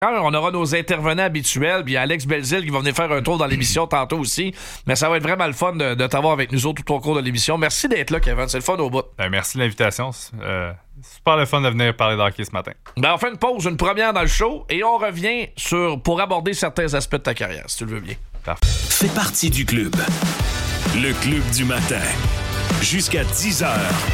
On aura nos intervenants habituels, puis Alex Belzile qui va venir faire un tour dans l'émission tantôt aussi. Mais ça va être vraiment le fun de t'avoir avec nous autres tout au cours de l'émission. Merci d'être là, Kevin. C'est le fun au bout. Merci de l'invitation. Super le fun de venir parler d'hockey ce matin. On fait une pause, une première dans le show, et on revient pour aborder certains aspects de ta carrière, si tu le veux bien. Parfait. Fais partie du club. Le club du matin. Jusqu'à 10h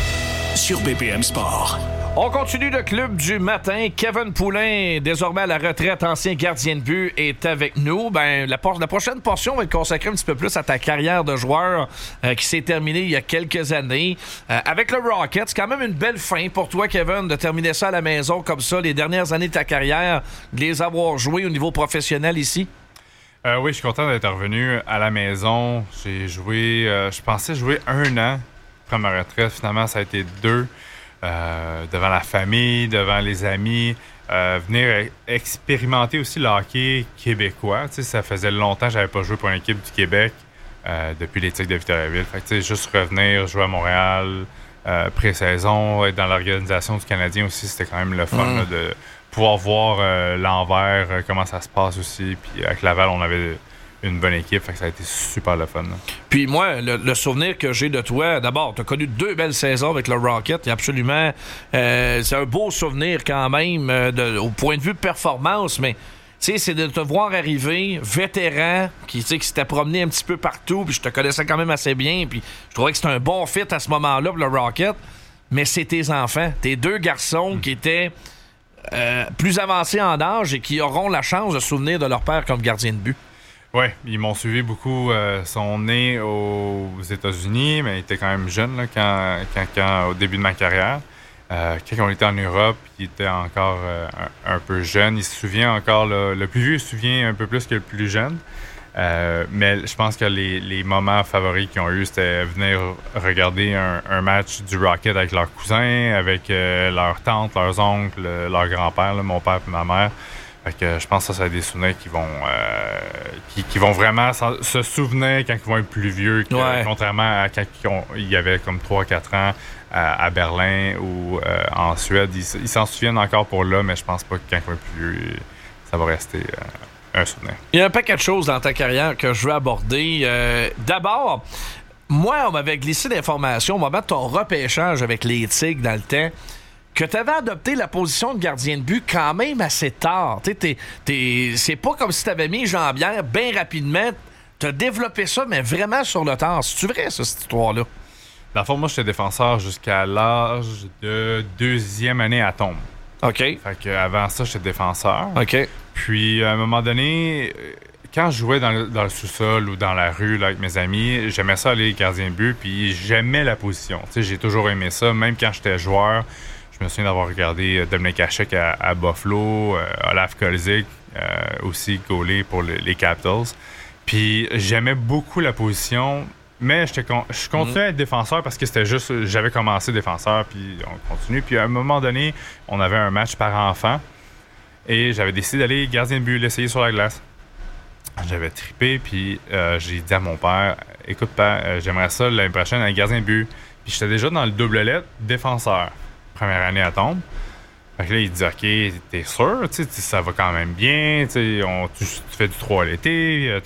sur BPM Sport. On continue le club du matin. Kevin Poulin, désormais à la retraite, ancien gardien de but, est avec nous. La prochaine portion va être consacrée un petit peu plus à ta carrière de joueur qui s'est terminée il y a quelques années. Avec le Rocket, c'est quand même une belle fin pour toi, Kevin, de terminer ça à la maison comme ça, les dernières années de ta carrière, de les avoir joués au niveau professionnel ici. Oui, je suis content d'être revenu à la maison. J'ai joué, je pensais jouer 1 an après ma retraite. Finalement, ça a été 2. Devant la famille, devant les amis, venir expérimenter aussi le hockey québécois. Tu sais, ça faisait longtemps que j'avais pas joué pour une équipe du Québec depuis les Tigres de Victoriaville. Fait que, tu sais, juste revenir, jouer à Montréal, pré-saison, être dans l'organisation du Canadien aussi, c'était quand même le fun là, de pouvoir voir l'envers, comment ça se passe aussi. Puis avec Laval, on avait une bonne équipe, fait que ça a été super le fun. Là. Puis moi, le souvenir que j'ai de toi, d'abord, tu as connu 2 belles saisons avec le Rocket, et absolument, c'est un beau souvenir quand même au point de vue de performance, mais tu sais, c'est de te voir arriver, vétéran, qui s'était promené un petit peu partout, puis je te connaissais quand même assez bien, puis je trouvais que c'était un bon fit à ce moment-là pour le Rocket, mais c'est tes enfants, tes 2 garçons qui étaient plus avancés en âge et qui auront la chance de se souvenir de leur père comme gardien de but. Oui, ils m'ont suivi beaucoup. Ils sont nés aux États-Unis, mais ils étaient quand même jeunes là, quand au début de ma carrière. Quand on était en Europe, ils étaient encore un peu jeunes. Ils se souviennent encore, le plus vieux se souvient un peu plus que le plus jeune. Mais je pense que les moments favoris qu'ils ont eu, c'était venir regarder un match du Rocket avec leurs cousins, avec leurs tantes, leurs oncles, leur grand-père, là, mon père et ma mère. Fait que je pense que ça a des souvenirs qui vont vraiment se souvenir quand ils vont être plus vieux, contrairement à quand il y avait comme 3-4 ans à Berlin ou en Suède. Ils s'en souviennent encore pour là, mais je pense pas que quand ils vont être plus vieux, ça va rester un souvenir. Il y a un paquet de choses dans ta carrière que je veux aborder. D'abord, moi, on m'avait glissé d'informations au moment de ton repêchage avec les Tigres dans le temps, que tu avais adopté la position de gardien de but quand même assez tard. C'est pas comme si tu avais mis jambière bien rapidement. Tu as développé ça, mais vraiment sur le tard. C'est-tu vrai, ça, cette histoire-là? Dans le fond, moi, j'étais défenseur jusqu'à l'âge de 2e année à Tombe. OK. Fait qu'avant ça, j'étais défenseur. OK. Puis, à un moment donné, quand je jouais dans le sous-sol ou dans la rue là, avec mes amis, j'aimais ça aller gardien de but, puis j'aimais la position. Tu sais, j'ai toujours aimé ça, même quand j'étais joueur. Je me souviens d'avoir regardé Dominic Hasek à Buffalo, Olaf Kolzig aussi gaulé pour les Capitals. Puis j'aimais beaucoup la position, mais je continuais à être défenseur parce que c'était juste, j'avais commencé défenseur, puis on continue. Puis à un moment donné, on avait un match par enfant et j'avais décidé d'aller gardien de but, l'essayer sur la glace. J'avais trippé, puis j'ai dit à mon père, écoute père, j'aimerais ça l'année prochaine aller gardien de but. Puis j'étais déjà dans le double lettre défenseur. Première année à Tombe. Fait que là, il dit OK, t'es sûr, ça va quand même bien, tu fais du 3 à l'été,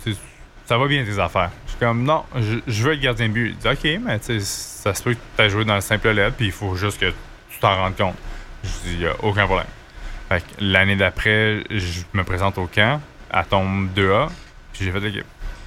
ça va bien tes affaires. Je suis comme non, je veux être gardien de but. Il dit OK, mais ça se peut que tu aies joué dans le simple lettre, puis il faut juste que tu t'en rendes compte. Je dis il n'y a aucun problème. Fait que l'année d'après, je me présente au camp, à Tombe 2A, puis j'ai fait l'équipe.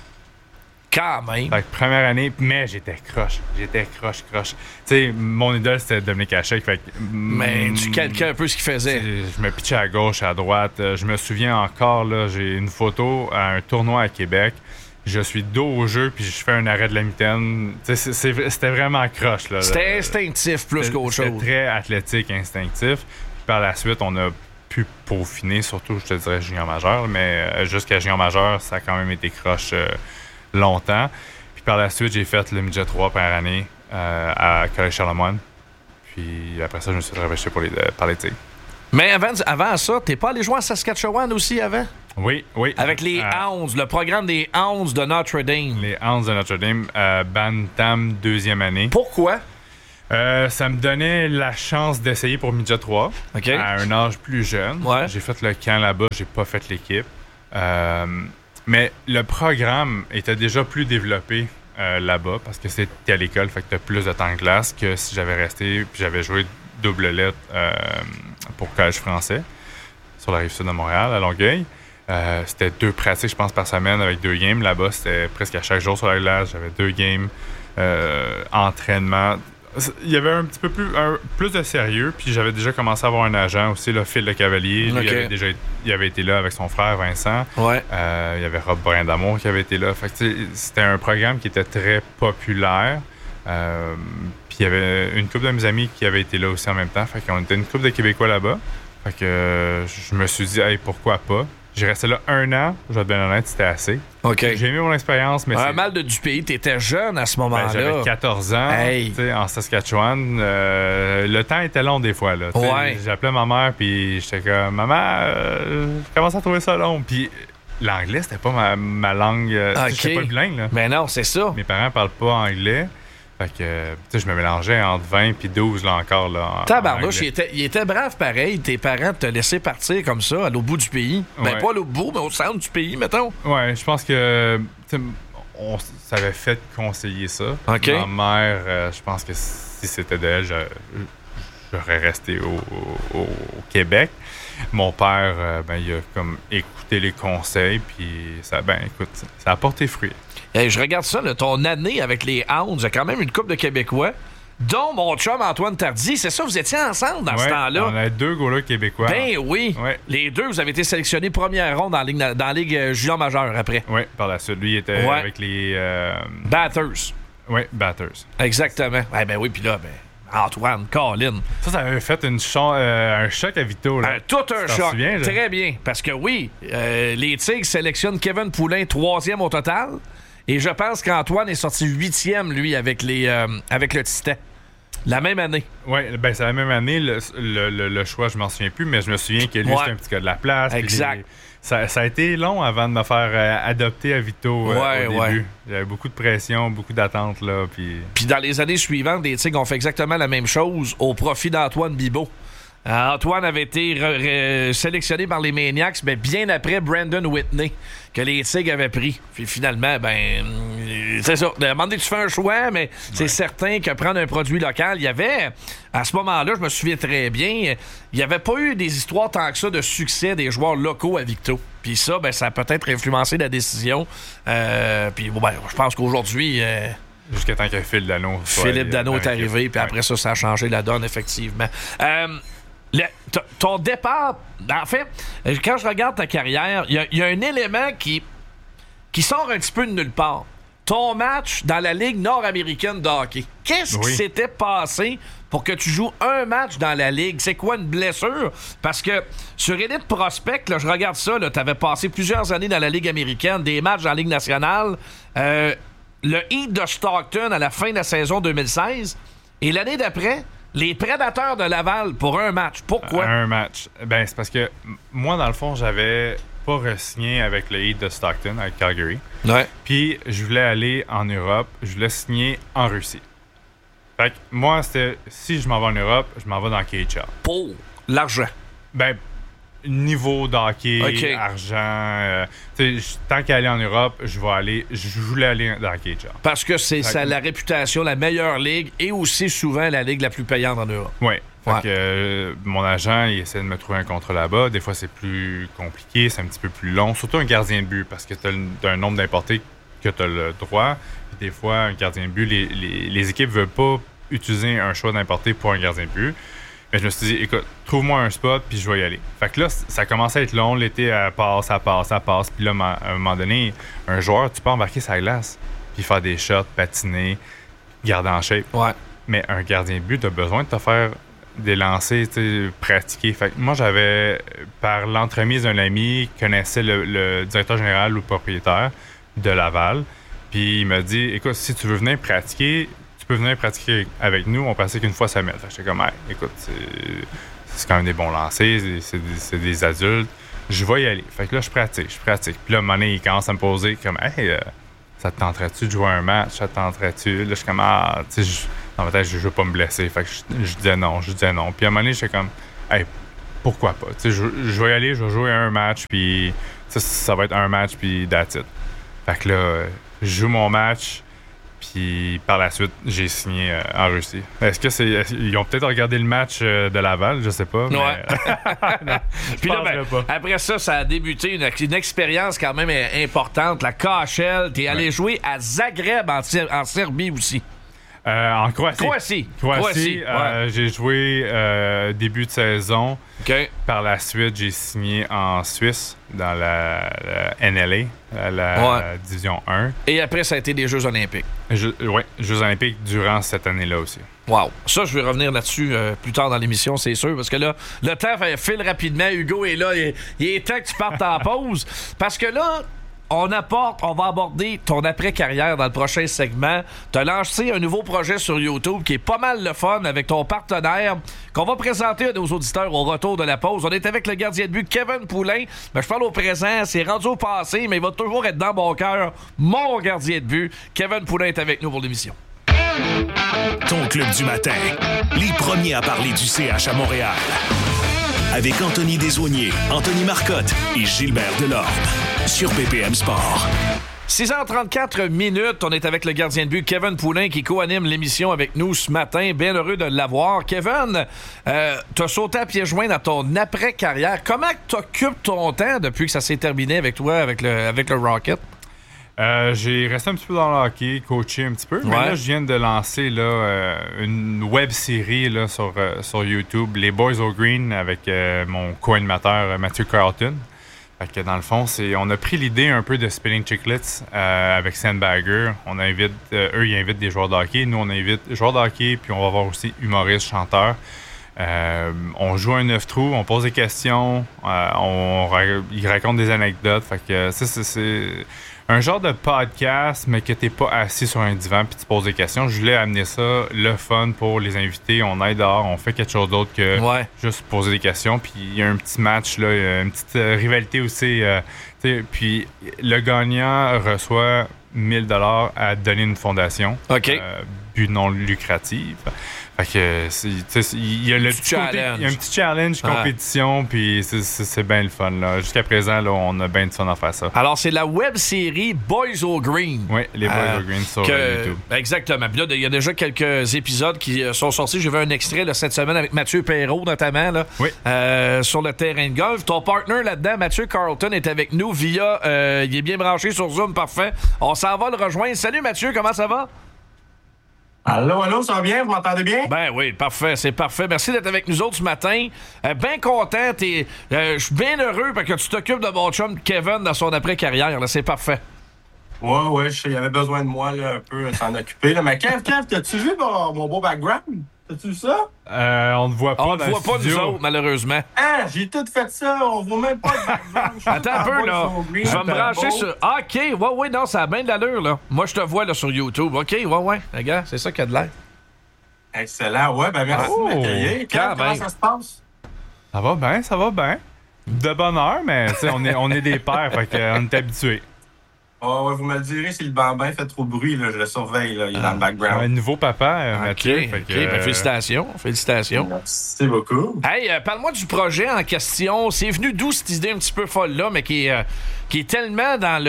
Quand même. Fait que première année, mais j'étais croche. Tu sais, mon idole, c'était Dominic Hasek. Fait que, mais tu calquais un peu ce qu'il faisait. Je me pitchais à gauche, à droite. Je me souviens encore, là, j'ai une photo à un tournoi à Québec. Je suis dos au jeu, puis je fais un arrêt de la mitaine. C'était vraiment croche. Là, c'était instinctif plus qu'autre chose. C'était très athlétique, instinctif. Puis par la suite, on a pu peaufiner, surtout, je te dirais, junior majeur. Mais jusqu'à junior majeur, ça a quand même été croche longtemps. Puis par la suite, j'ai fait le midget 3 première année à Collège Charlemagne. Puis après ça, je me suis repêché par les Tigres. Mais avant ça, t'es pas allé jouer à Saskatchewan aussi avant? Oui. Avec les Hounds, le programme des Hounds de Notre-Dame. Les Hounds de Notre-Dame, Bantam, 2e année. Pourquoi? Ça me donnait la chance d'essayer pour Midget 3 à un âge plus jeune. Ouais. J'ai fait le camp là-bas, j'ai pas fait l'équipe. Mais le programme était déjà plus développé là-bas parce que c'était à l'école, fait que t'as plus de temps de glace que si j'avais resté puis j'avais joué double lettre pour Collège français sur la Rive-Sud de Montréal, à Longueuil. C'était 2 pratiques, je pense, par semaine avec 2 games. Là-bas, c'était presque à chaque jour sur la glace. J'avais 2 games, entraînement. Il y avait un petit peu plus de sérieux, puis j'avais déjà commencé à avoir un agent aussi, là, Phil Le Cavalier. Lui, il avait été là avec son frère Vincent. Ouais. Il y avait Rob Brindamour qui avait été là. Fait que, c'était un programme qui était très populaire. Puis il y avait une couple de mes amis qui avaient été là aussi en même temps. Fait qu'on était une couple de Québécois là-bas. Fait que je me suis dit, hey, pourquoi pas? J'ai resté là 1 an, je vais être bien honnête, c'était assez. Okay. J'ai aimé mon expérience, mais mal de du pays, t'étais jeune à ce moment-là. J'avais 14 ans, en Saskatchewan. Le temps était long des fois. Là, j'appelais ma mère, puis j'étais comme, maman, je commence à trouver ça long. Puis l'anglais, c'était pas ma langue. J'étais pas bilingue. Là. Mais non, c'est ça. Mes parents parlent pas anglais. Fait que, je me mélangeais entre 20 et 12 là encore. Là, Tabarnouche, il était brave pareil. Tes parents te laissaient partir comme ça, à l'autre bout du pays. Ben, pas à l'autre bout, mais au centre du pays, mettons. Ouais, je pense que on s'avait fait conseiller ça. Okay. Ma mère, je pense que si c'était d'elle, j'aurais resté au Québec. Mon père, il a comme écouté les conseils, puis ça a porté fruit. Je regarde ça, là, ton année avec les Hounds, il y a quand même une couple de Québécois, dont mon chum Antoine Tardy. C'est ça, vous étiez ensemble dans ce temps-là? On avait 2 goalers québécois. Ben oui. Ouais. Les 2, vous avez été sélectionnés première ronde dans la Ligue junior majeure après. Oui, par la suite. Lui, il était avec les... Batters. Oui, Batters. Exactement. Ben oui, puis là, Antoine, Colin. Ça avait fait un choc à Vito. Là. Tout un choc. Souviens, très bien. Parce que oui, les Tigres sélectionnent Kevin Poulin 3e au total. Et je pense qu'Antoine est sorti 8e, lui, avec le Titan. La même année. Oui, c'est la même année. Le choix, je m'en souviens plus, mais je me souviens que lui, c'était un petit gars de la place. Exact. Ça a été long avant de me faire adopter à Vito au début. Il y avait beaucoup de pression, beaucoup d'attentes. Puis dans les années suivantes, les Tigres ont fait exactement la même chose au profit d'Antoine Bibeau. Antoine avait été sélectionné par les Maniacs, mais bien après Brandon Whitney, que les Tigres avaient pris. Puis finalement, c'est ça. À un moment donné, tu fais un choix, mais c'est certain que prendre un produit local, il y avait, à ce moment-là, je me souviens très bien, il n'y avait pas eu des histoires tant que ça de succès des joueurs locaux à Victo. Puis ça, ça a peut-être influencé la décision. Puis je pense qu'aujourd'hui... jusqu'à temps que Philippe Danault est arrivé, puis après ça a changé la donne, effectivement. Ton départ, en fait, quand je regarde ta carrière, il y a un élément qui sort un petit peu de nulle part. Ton match dans la Ligue nord-américaine de hockey. Qu'est-ce qui s'était passé pour que tu joues un match dans la Ligue? C'est quoi une blessure? Parce que sur Elite Prospect, là, je regarde ça, tu avais passé plusieurs années dans la Ligue américaine, des matchs dans la Ligue nationale. Le Heat de Stockton à la fin de la saison 2016. Et l'année d'après, les Prédateurs de Laval pour un match. Pourquoi? Un match. C'est parce que moi, dans le fond, j'avais pas re-signé avec le Heat de Stockton, avec Calgary. Ouais. Puis, je voulais aller en Europe. Je voulais signer en Russie. Fait que moi, c'était... Si je m'en vais en Europe, je m'en vais dans KHL. Pour l'argent. Niveau d'hockey, argent. Tant qu'à aller en Europe, je voulais aller dans KHL. Parce que c'est la réputation, la meilleure ligue et aussi souvent la ligue la plus payante en Europe. Oui. Fait que mon agent, il essaie de me trouver un contrat là-bas. Des fois, c'est plus compliqué, c'est un petit peu plus long. Surtout un gardien de but, parce que tu as un nombre d'importés que tu as le droit. Puis des fois, un gardien de but, les équipes ne veulent pas utiliser un choix d'importé pour un gardien de but. Mais je me suis dit, écoute, trouve-moi un spot, puis je vais y aller. Fait que là, ça commençait à être long. L'été, ça passe. Puis là, à un moment donné, un joueur, tu peux embarquer sa glace, puis faire des shots, patiner, garder en shape. Ouais. Mais un gardien de but, tu as besoin de te faire des lancers, pratiquer. Fait que moi, j'avais, par l'entremise d'un ami, connaissait le directeur général ou le propriétaire de Laval. Puis il m'a dit, écoute, si tu veux venir pratiquer, tu peux venir pratiquer avec nous, on pratique une fois semaine. Fait que j'étais comme, écoute, c'est quand même des bons lancers, c'est des adultes, je vais y aller. Fait que là, je pratique. Puis là, à un moment donné, il commence à me poser comme, ça te tenterait-tu de jouer un match? Ça te tenterait-tu? Là, je suis comme, dans dans ma tête, je veux pas me blesser. Fait que je disais non. Puis à un moment donné, j'étais comme, hey, pourquoi pas? Tu sais, je vais y aller, je vais jouer un match, puis ça va être un match, puis that's it. Fait que là, je joue mon match, puis par la suite, j'ai signé en Russie. Ils ont peut-être regardé le match de Laval, je sais pas. Mais... Ouais. non, puis là, après ça a débuté une expérience quand même importante. La KHL, t'es allé jouer à Zagreb en Serbie aussi. En Croatie. Croatie. J'ai joué début de saison. Okay. Par la suite, j'ai signé en Suisse dans la NLA, la Division 1. Et après, ça a été des Jeux olympiques. Oui, Jeux olympiques durant cette année-là aussi. Wow. Ça, je vais revenir là-dessus plus tard dans l'émission, c'est sûr, parce que là, le temps file rapidement. Hugo est là. Il est temps que tu partes en pause. Parce que là, on va aborder ton après-carrière dans le prochain segment. Tu as lancé un nouveau projet sur YouTube qui est pas mal le fun avec ton partenaire qu'on va présenter à nos auditeurs au retour de la pause. On est avec le gardien de but Kevin Poulin. Mais je parle au présent, c'est rendu au passé, mais il va toujours être dans mon cœur, mon gardien de but. Kevin Poulin est avec nous pour l'émission. Ton club du matin, les premiers à parler du CH à Montréal. Avec Anthony Desaulniers, Anthony Marcotte et Gilbert Delorme. Sur BPM Sport. 6h34 minutes, on est avec le gardien de but Kevin Poulin qui co-anime l'émission avec nous ce matin. Bien heureux de l'avoir. Kevin, t'as sauté à pieds joints dans ton après-carrière. Comment t'occupes ton temps depuis que ça s'est terminé avec toi, avec le Rocket? J'ai resté un petit peu dans le hockey, coaché un petit peu. Mais là, je viens de lancer une web-série là, sur YouTube, Les Boys au Green, avec mon co-animateur Mathieu Carlton. Fait que dans le fond, on a pris l'idée un peu de Spilling Chicklets avec Sandbagger. Eux, ils invitent des joueurs de hockey. Nous, on invite joueurs de hockey, puis on va voir aussi humoristes, chanteurs. On joue un 9 trous, on pose des questions, ils racontent des anecdotes. Fait que c'est un genre de podcast, mais que t'es pas assis sur un divan puis tu poses des questions. Je voulais amener ça, le fun pour les invités. On aide dehors, on fait quelque chose d'autre que juste poser des questions. Puis il y a un petit match, là, une petite rivalité aussi. Puis le gagnant reçoit 1 000 $ à donner une fondation. OK. But non lucratif. Fait que, il y a le petit challenge. Il y a un petit challenge, compétition, puis c'est bien le fun. Là. Jusqu'à présent, là, on a bien de fun à faire ça. Alors, c'est la web-série Boys au Green. Oui, les Boys au Green sur YouTube. Exactement. Puis là, il y a déjà quelques épisodes qui sont sortis. J'ai vu un extrait là, cette semaine avec Mathieu Perrault, notamment, là, sur le terrain de golf. Ton partner là-dedans, Mathieu Carlton, est avec nous via... il est bien branché sur Zoom, parfait. On s'en va le rejoindre. Salut Mathieu, comment ça va? Allô, ça va bien? Vous m'entendez bien? Ben oui, parfait, c'est parfait. Merci d'être avec nous autres ce matin. Bien content. Je suis bien heureux parce que tu t'occupes de mon chum Kevin dans son après-carrière. Là, c'est parfait. Ouais, il avait besoin de moi là, un peu s'en occuper. Là. Mais Kev, t'as-tu vu mon beau background? T'as-tu vu ça? On ne voit pas. On ne voit pas nous autres, malheureusement. Ah, j'ai tout fait ça. On voit même pas le background. Attends un peu, là. Je vais me brancher sur... OK, ouais, non, ça a bien de l'allure, là. Moi, je te vois là sur YouTube. OK, ouais. Regarde, c'est ça qu'il y a de l'air. Excellent. Ouais, ben merci de m'accueillir. Comment ça se passe? Ça va bien. De bonne heure, mais on est des pères, fait qu'on est habitués. Ouais, vous me le direz si le bambin fait trop de bruit, là, je le surveille, là, il est dans le background. Un nouveau papa, Mathieu. OK, ben, félicitations. Merci beaucoup. Hey, parle-moi du projet en question. C'est venu d'où cette idée un petit peu folle-là, mais qui est tellement dans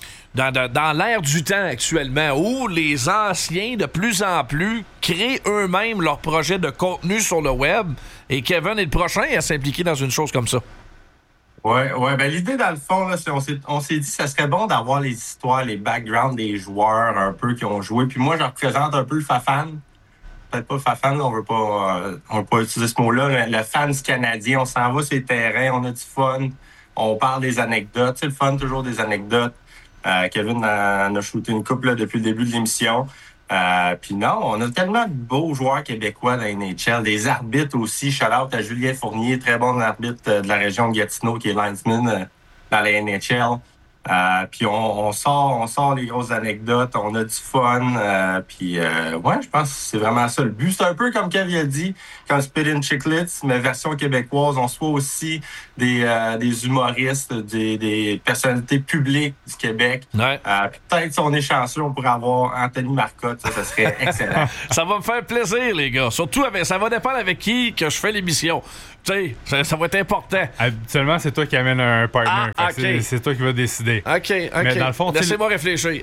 l'air du temps actuellement, où les anciens, de plus en plus, créent eux-mêmes leur projet de contenu sur le web, et Kevin est le prochain à s'impliquer dans une chose comme ça. Ouais. Ben l'idée, dans le fond, là, on s'est dit que ça serait bon d'avoir les histoires, les backgrounds des joueurs un peu qui ont joué. Puis moi, je représente un peu le Fafan. Peut-être pas le Fafan, on veut pas utiliser ce mot-là. Le fans canadien, on s'en va sur les terrains, on a du fun. On parle des anecdotes. C'est le fun, toujours des anecdotes. Kevin en a shooté une couple là, depuis le début de l'émission. Puis non, on a tellement de beaux joueurs québécois dans la NHL, des arbitres aussi. Shout-out à Julien Fournier, très bon arbitre de la région de Gatineau qui est linesman dans la NHL. Puis on sort les grosses anecdotes, on a du fun. Puis ouais, je pense que c'est vraiment ça le but. C'est un peu comme Kev a dit, comme Spittin' Chicklets, mais version québécoise. On soit aussi des humoristes, des personnalités publiques du Québec. Ouais. Puis peut-être si on est chanceux, on pourrait avoir Anthony Marcotte. Ça serait excellent. Ça va me faire plaisir, les gars. Surtout, ça va dépendre avec qui que je fais l'émission. Tu sais, ça va être important. Habituellement, c'est toi qui amène un partner. OK. C'est toi qui vas décider. OK. Mais dans le fond, laissez-moi réfléchir.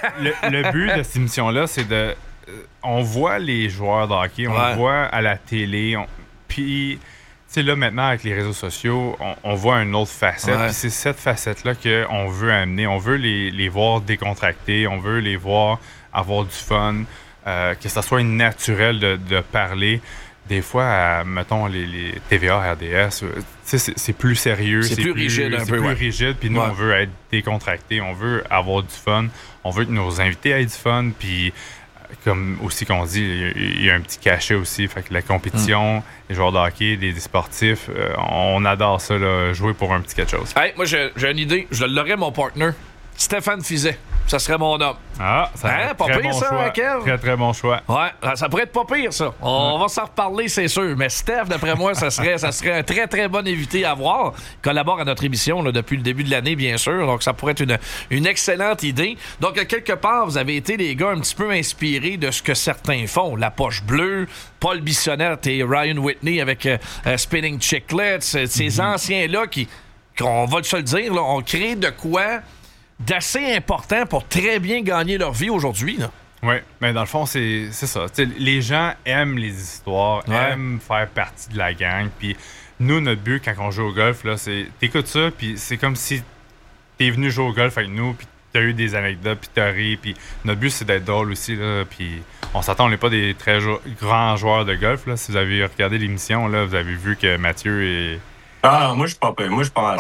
Le but de cette émission-là, c'est de... on voit les joueurs de hockey, on le voit à la télé. Puis, tu sais, là, maintenant, avec les réseaux sociaux, on voit une autre facette. Puis c'est cette facette-là qu'on veut amener. On veut les voir décontractés. On veut les voir avoir du fun. Que ça soit naturel de parler. Des fois, mettons, les TVA, RDS, c'est plus sérieux. C'est plus rigide un peu. C'est plus rigide, puis nous, on veut être décontracté, on veut avoir du fun, on veut que nos invités aient du fun, puis comme aussi qu'on dit, il y a un petit cachet aussi, fait que la compétition, les joueurs de hockey, des sportifs, on adore ça, là, jouer pour un petit quelque chose. Hey, moi, j'ai une idée, je l'aurais, mon partner, Stéphane Fizet. Ça serait mon homme. Ah, ça hein, pas pire, bon ça, choix. Kev? Très, très bon choix. Ouais, ça pourrait être pas pire, ça. On va s'en reparler, c'est sûr. Mais Steph, d'après moi, ça serait un très, très bon invité à voir. Il collabore à notre émission là, depuis le début de l'année, bien sûr. Donc, ça pourrait être une excellente idée. Donc, quelque part, vous avez été, les gars, un petit peu inspirés de ce que certains font. La Poche Bleue, Paul Bissonnette et Ryan Whitney avec Spittin' Chicklets. Ces anciens-là qui, on va se le dire, là, ont créé de quoi d'assez important pour très bien gagner leur vie aujourd'hui. Oui, mais dans le fond, c'est ça. T'sais, les gens aiment les histoires, aiment faire partie de la gang. Puis nous, notre but quand on joue au golf, là, c'est t'écoutes ça, puis c'est comme si t'es venu jouer au golf avec nous, puis t'as eu des anecdotes, puis t'as ri. Puis notre but, c'est d'être drôle aussi. Là, puis on s'attend, on n'est pas des très grands joueurs de golf. Là. Si vous avez regardé l'émission, là, vous avez vu que Mathieu est... Ah, moi, je suis pas peur. Moi, je suis pas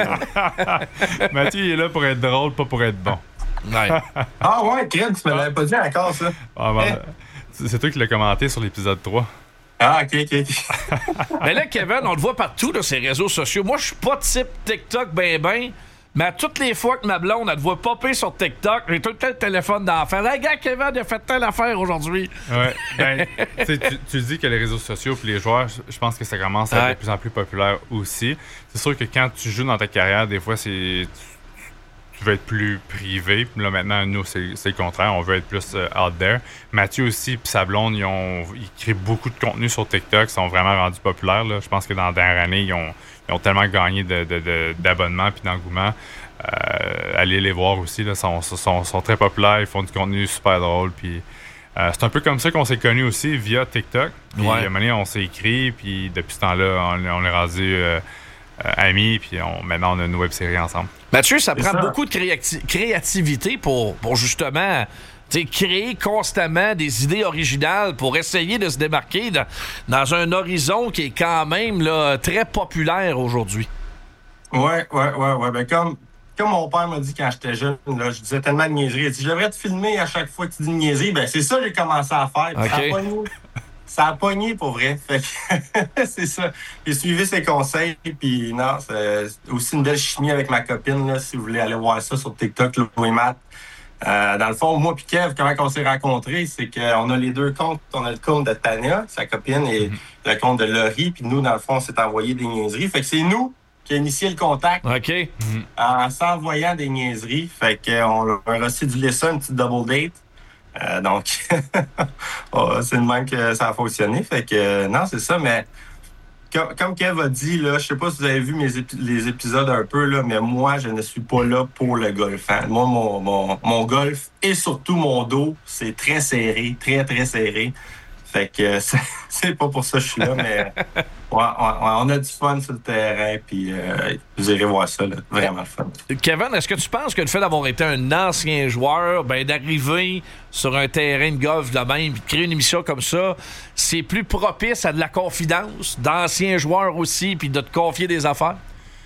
mal. Mathieu, il est là pour être drôle, pas pour être bon. Ouais. Ah ouais, Kred, tu me l'avais pas dit encore, ça. Ah, ben, c'est toi qui l'as commenté sur l'épisode 3. Ah, OK. Mais là, Kevin, on le voit partout, là, ces réseaux sociaux. Moi, je suis pas type TikTok ben, mais à toutes les fois que ma blonde, elle te voit popper sur TikTok, j'ai tout le temps le téléphone d'enfer. Hey, gars, Kevin, il a fait telle affaire aujourd'hui. Ouais. Ben, tu dis que les réseaux sociaux puis les joueurs, je pense que ça commence à être de plus en plus populaire aussi. C'est sûr que quand tu joues dans ta carrière, des fois, tu veux être plus privé. Puis là, maintenant, nous, c'est le contraire. On veut être plus out there. Mathieu aussi, puis sa blonde, ils créent beaucoup de contenu sur TikTok. Ils sont vraiment rendus populaires. Là. Je pense que dans la dernière année, ils ont tellement gagné d'abonnements puis d'engouement. Allez les voir aussi. Là, sont très populaires. Ils font du contenu super drôle. Puis c'est un peu comme ça qu'on s'est connus aussi via TikTok. Puis à un moment donné, on s'est écrit. Puis depuis ce temps-là, on est rendu amis. Puis maintenant, on a une web-série ensemble. Mathieu, ça prend beaucoup de créativité pour justement créer constamment des idées originales pour essayer de se démarquer dans un horizon qui est quand même là, très populaire aujourd'hui. Ouais. Ben, comme mon père m'a dit quand j'étais jeune, là, je disais tellement de niaiseries. Il dit, je devrais te filmer à chaque fois que tu dis une niaiserie. Ben, c'est ça que j'ai commencé à faire. Okay. Ça a pogné pour vrai. Fait que c'est ça. J'ai suivi ses conseils. Puis non, c'est aussi une belle chimie avec ma copine. Là, si vous voulez aller voir ça sur TikTok, Louis Matt. Dans le fond, moi et Kev, comment on s'est rencontrés, c'est qu'on a les deux comptes. On a le compte de Tania, sa copine, et le compte de Laurie. Puis nous, dans le fond, on s'est envoyé des niaiseries. Fait que c'est nous qui a initié le contact en s'envoyant des niaiseries. Fait qu'on a reçu ça, une petite double date. Donc, c'est le même que ça a fonctionné. Fait que non, c'est ça, mais comme Kev a dit, là, je sais pas si vous avez vu les épisodes un peu, là, mais moi, je ne suis pas là pour le golf. Hein. Moi, mon golf et surtout mon dos, c'est très serré, très, très serré. Fait que c'est pas pour ça que je suis là, mais on a du fun sur le terrain, puis vous irez voir ça, là, vraiment le fun. Kevin, est-ce que tu penses que le fait d'avoir été un ancien joueur, d'arriver sur un terrain de golf de même, puis de créer une émission comme ça, c'est plus propice à de la confidence d'anciens joueurs aussi, puis de te confier des affaires?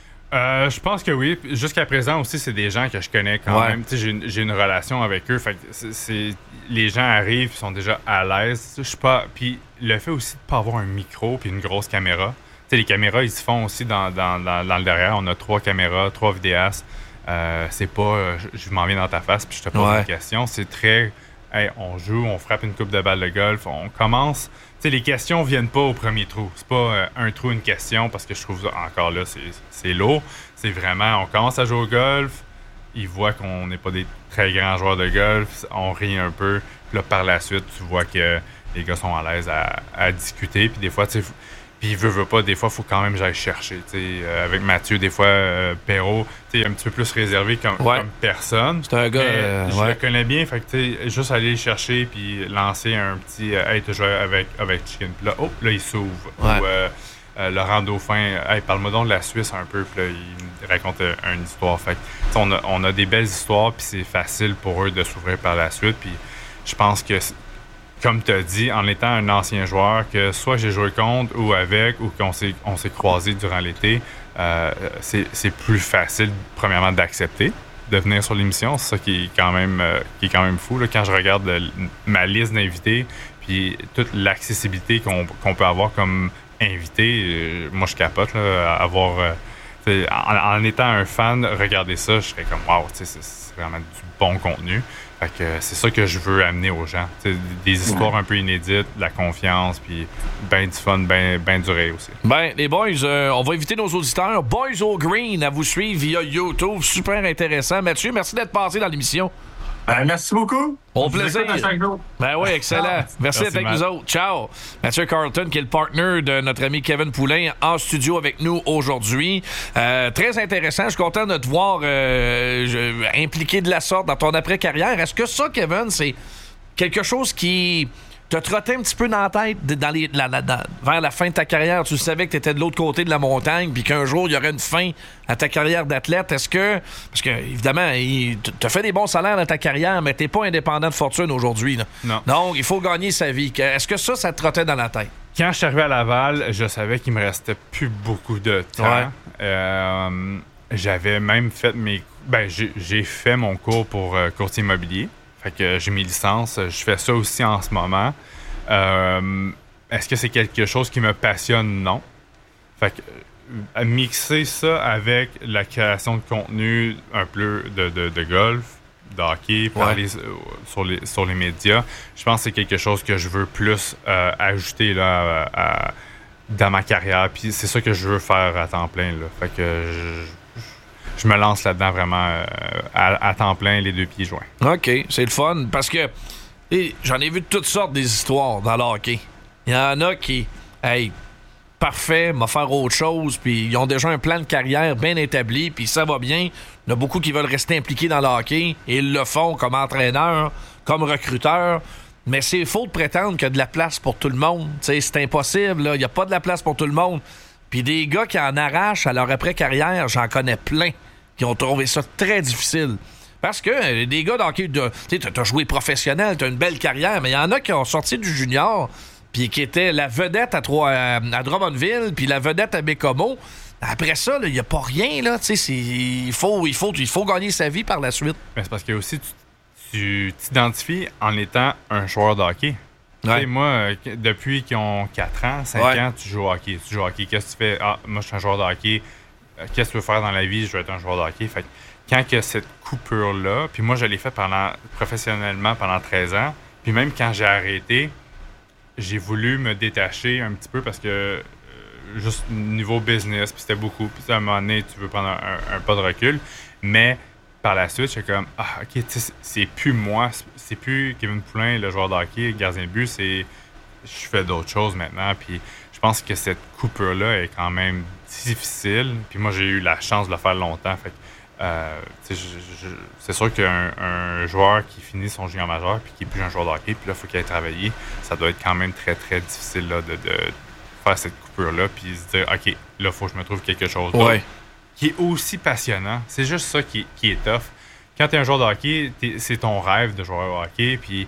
Je pense que oui. Jusqu'à présent aussi, c'est des gens que je connais quand même. J'ai une relation avec eux. Fait que les gens arrivent, ils sont déjà à l'aise. Je suis pas. Puis le fait aussi de pas avoir un micro puis une grosse caméra. Les caméras, ils se font aussi dans le derrière. On a 3 caméras, 3 vidéastes. C'est pas je m'en viens dans ta face puis je te pose une question. C'est très hey, on joue, on frappe une coupe de balle de golf, on commence. Tu sais, les questions viennent pas au premier trou. C'est pas un trou, une question, parce que je trouve encore là, c'est lourd. C'est vraiment, on commence à jouer au golf, ils voient qu'on n'est pas des très grands joueurs de golf, on rit un peu. Puis là, par la suite, tu vois que les gars sont à l'aise à discuter. Puis des fois, tu sais, puis veut pas, des fois, il faut quand même que j'aille chercher. Avec Mathieu, des fois, Perrault, un petit peu plus réservé comme personne. C'est un gars... je le connais bien, fait que juste aller le chercher puis lancer un petit hey, tu joues avec Chicken. Puis là, là, il s'ouvre. Ouais. Ou Laurent Dauphin, hey, parle-moi donc de la Suisse un peu. Puis là, il raconte une histoire. Fait que, on a des belles histoires, puis c'est facile pour eux de s'ouvrir par la suite. Puis je pense que... Comme tu as dit, en étant un ancien joueur, que soit j'ai joué contre ou avec, ou qu'on s'est croisés durant l'été, c'est plus facile, premièrement, d'accepter de venir sur l'émission. C'est ça qui est quand même fou. Là, quand je regarde ma liste d'invités, puis toute l'accessibilité qu'on peut avoir comme invité, moi, je capote. Là, avoir, en étant un fan, regarder ça, je serais comme « wow », c'est vraiment du bon contenu. Fait que c'est ça que je veux amener aux gens. T'sais, des histoires un peu inédites, de la confiance, puis ben du fun, ben duré aussi. Ben, les boys, on va inviter nos auditeurs, Boys au Green, à vous suivre via YouTube. Super intéressant. Mathieu, merci d'être passé dans l'émission. Ben, merci beaucoup. Au plaisir. Ben oui, excellent. Merci d'être avec nous autres. Ciao. Mathieu Carleton, qui est le partner de notre ami Kevin Poulain, en studio avec nous aujourd'hui. Très intéressant. Je suis content de te voir impliqué de la sorte dans ton après-carrière. Est-ce que ça, Kevin, c'est quelque chose qui te trottait un petit peu dans la tête vers la fin de ta carrière? Tu savais que tu étais de l'autre côté de la montagne puis qu'un jour, il y aurait une fin à ta carrière d'athlète. Est-ce que... Parce que, évidemment, tu as fait des bons salaires dans ta carrière, mais tu n'es pas indépendant de fortune aujourd'hui. Là. Non. Donc, il faut gagner sa vie. Est-ce que ça te trottait dans la tête? Quand je suis arrivé à Laval, je savais qu'il me restait plus beaucoup de temps. Ouais. J'avais même fait j'ai fait mon cours pour courtier immobilier. Fait que j'ai mes licences. Je fais ça aussi en ce moment. Est-ce que c'est quelque chose qui me passionne? Non. Fait que mixer ça avec la création de contenu un peu de golf, de hockey, parler sur les médias, je pense que c'est quelque chose que je veux plus ajouter là, dans ma carrière. Puis c'est ça que je veux faire à temps plein. Là. Fait que je me lance là-dedans vraiment à temps plein, les deux pieds joints. OK, c'est le fun parce que j'en ai vu de toutes sortes des histoires dans le hockey. Il y en a qui, parfait, m'a faire autre chose, puis ils ont déjà un plan de carrière bien établi, puis ça va bien. Il y en a beaucoup qui veulent rester impliqués dans le hockey et ils le font comme entraîneur, comme recruteur. Mais c'est faux de prétendre qu'il y a de la place pour tout le monde. T'sais, c'est impossible, il n'y a pas de la place pour tout le monde. Puis des gars qui en arrachent à leur après-carrière, j'en connais plein qui ont trouvé ça très difficile. Parce que des gars d'hockey, tu as joué professionnel, tu as une belle carrière, mais il y en a qui ont sorti du junior, puis qui étaient la vedette à Drummondville, puis la vedette à Bécomo. Après ça, il n'y a pas rien. Là, il faut gagner sa vie par la suite. Mais c'est parce que aussi, tu t'identifies en étant un joueur de hockey. Ouais. Moi, depuis qu'ils ont 4 ans, 5 ans, tu joues au hockey. Qu'est-ce que tu fais? Ah, moi, je suis un joueur de hockey. Qu'est-ce que tu veux faire dans la vie? Je veux être un joueur de hockey. Fait que quand il y a cette coupure-là, puis moi, je l'ai fait professionnellement pendant 13 ans, puis même quand j'ai arrêté, j'ai voulu me détacher un petit peu parce que juste niveau business, puis c'était beaucoup. Puis à un moment donné, tu veux prendre un pas de recul. Mais par la suite, j'étais comme, OK, c'est plus moi, c'est plus Kevin Poulain, le joueur de hockey, gardien de but, je fais d'autres choses maintenant. Puis je pense que cette coupure-là est quand même difficile. Puis moi, j'ai eu la chance de le faire longtemps. Fait que, c'est sûr qu'un joueur qui finit son junior majeur puis qui n'est plus un joueur de hockey, puis là, il faut qu'il aille travailler, ça doit être quand même très, très difficile là, de faire cette coupure-là puis se dire, OK, là, il faut que je me trouve quelque chose d'autre. Ouais. Qui est aussi passionnant. C'est juste ça qui est tough. Quand tu es un joueur de hockey, c'est ton rêve de jouer au hockey, puis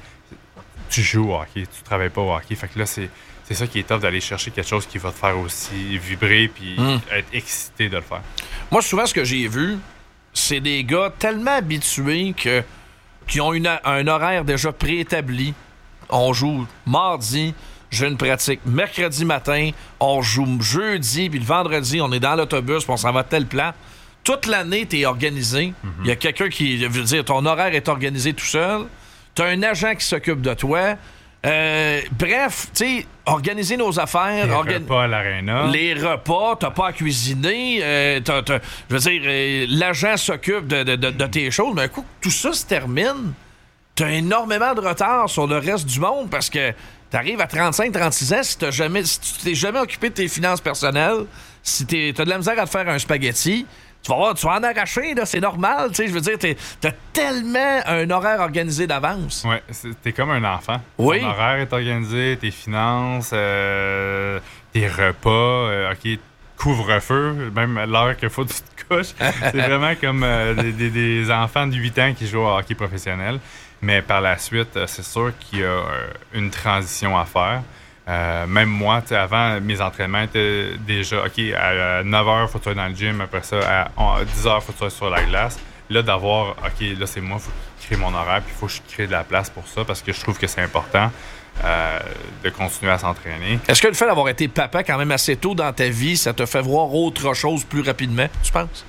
tu joues au hockey, tu travailles pas au hockey. Fait que là, c'est ça qui est tough, d'aller chercher quelque chose qui va te faire aussi vibrer puis être excité de le faire. Moi, souvent, ce que j'ai vu, c'est des gars tellement habitués qui ont un horaire déjà préétabli. On joue mardi, j'ai une pratique mercredi matin, on joue jeudi, puis le vendredi, on est dans l'autobus, puis on s'en va à tel plan. toute l'année, tu es organisé. Il y a quelqu'un qui veut dire ton horaire est organisé tout seul. Tu as un agent qui s'occupe de toi. Bref, tu sais, organiser nos affaires. Les repas à l'aréna. Les repas, t'as pas à cuisiner. Je veux dire, l'agent s'occupe de tes choses. Mais un coup, tout ça se termine. T'as énormément de retard sur le reste du monde parce que t'arrives à 35-36 ans, si tu t'es jamais occupé de tes finances personnelles, si t'as de la misère à te faire un spaghetti, tu vas en arracher, là, c'est normal, tu sais, je veux dire, t'as tellement un horaire organisé d'avance. Ouais, t'es comme un enfant. Oui. Ton horaire est organisé, tes finances, tes repas, OK, couvre-feu, même l'heure qu'il faut que tu te couches. C'est vraiment comme des enfants de 8 ans qui jouent au hockey professionnel. Mais par la suite, c'est sûr qu'il y a une transition à faire. Même moi, avant, mes entraînements étaient déjà, OK, à 9h, il faut que tu sois dans le gym. Après ça, à 10h, il faut que tu sois sur la glace. Là, d'avoir, OK, là, c'est moi, il faut que je crée mon horaire, puis il faut que je crée de la place pour ça, parce que je trouve que c'est important de continuer à s'entraîner. Est-ce que le fait d'avoir été papa quand même assez tôt dans ta vie, ça te fait voir autre chose plus rapidement, tu penses?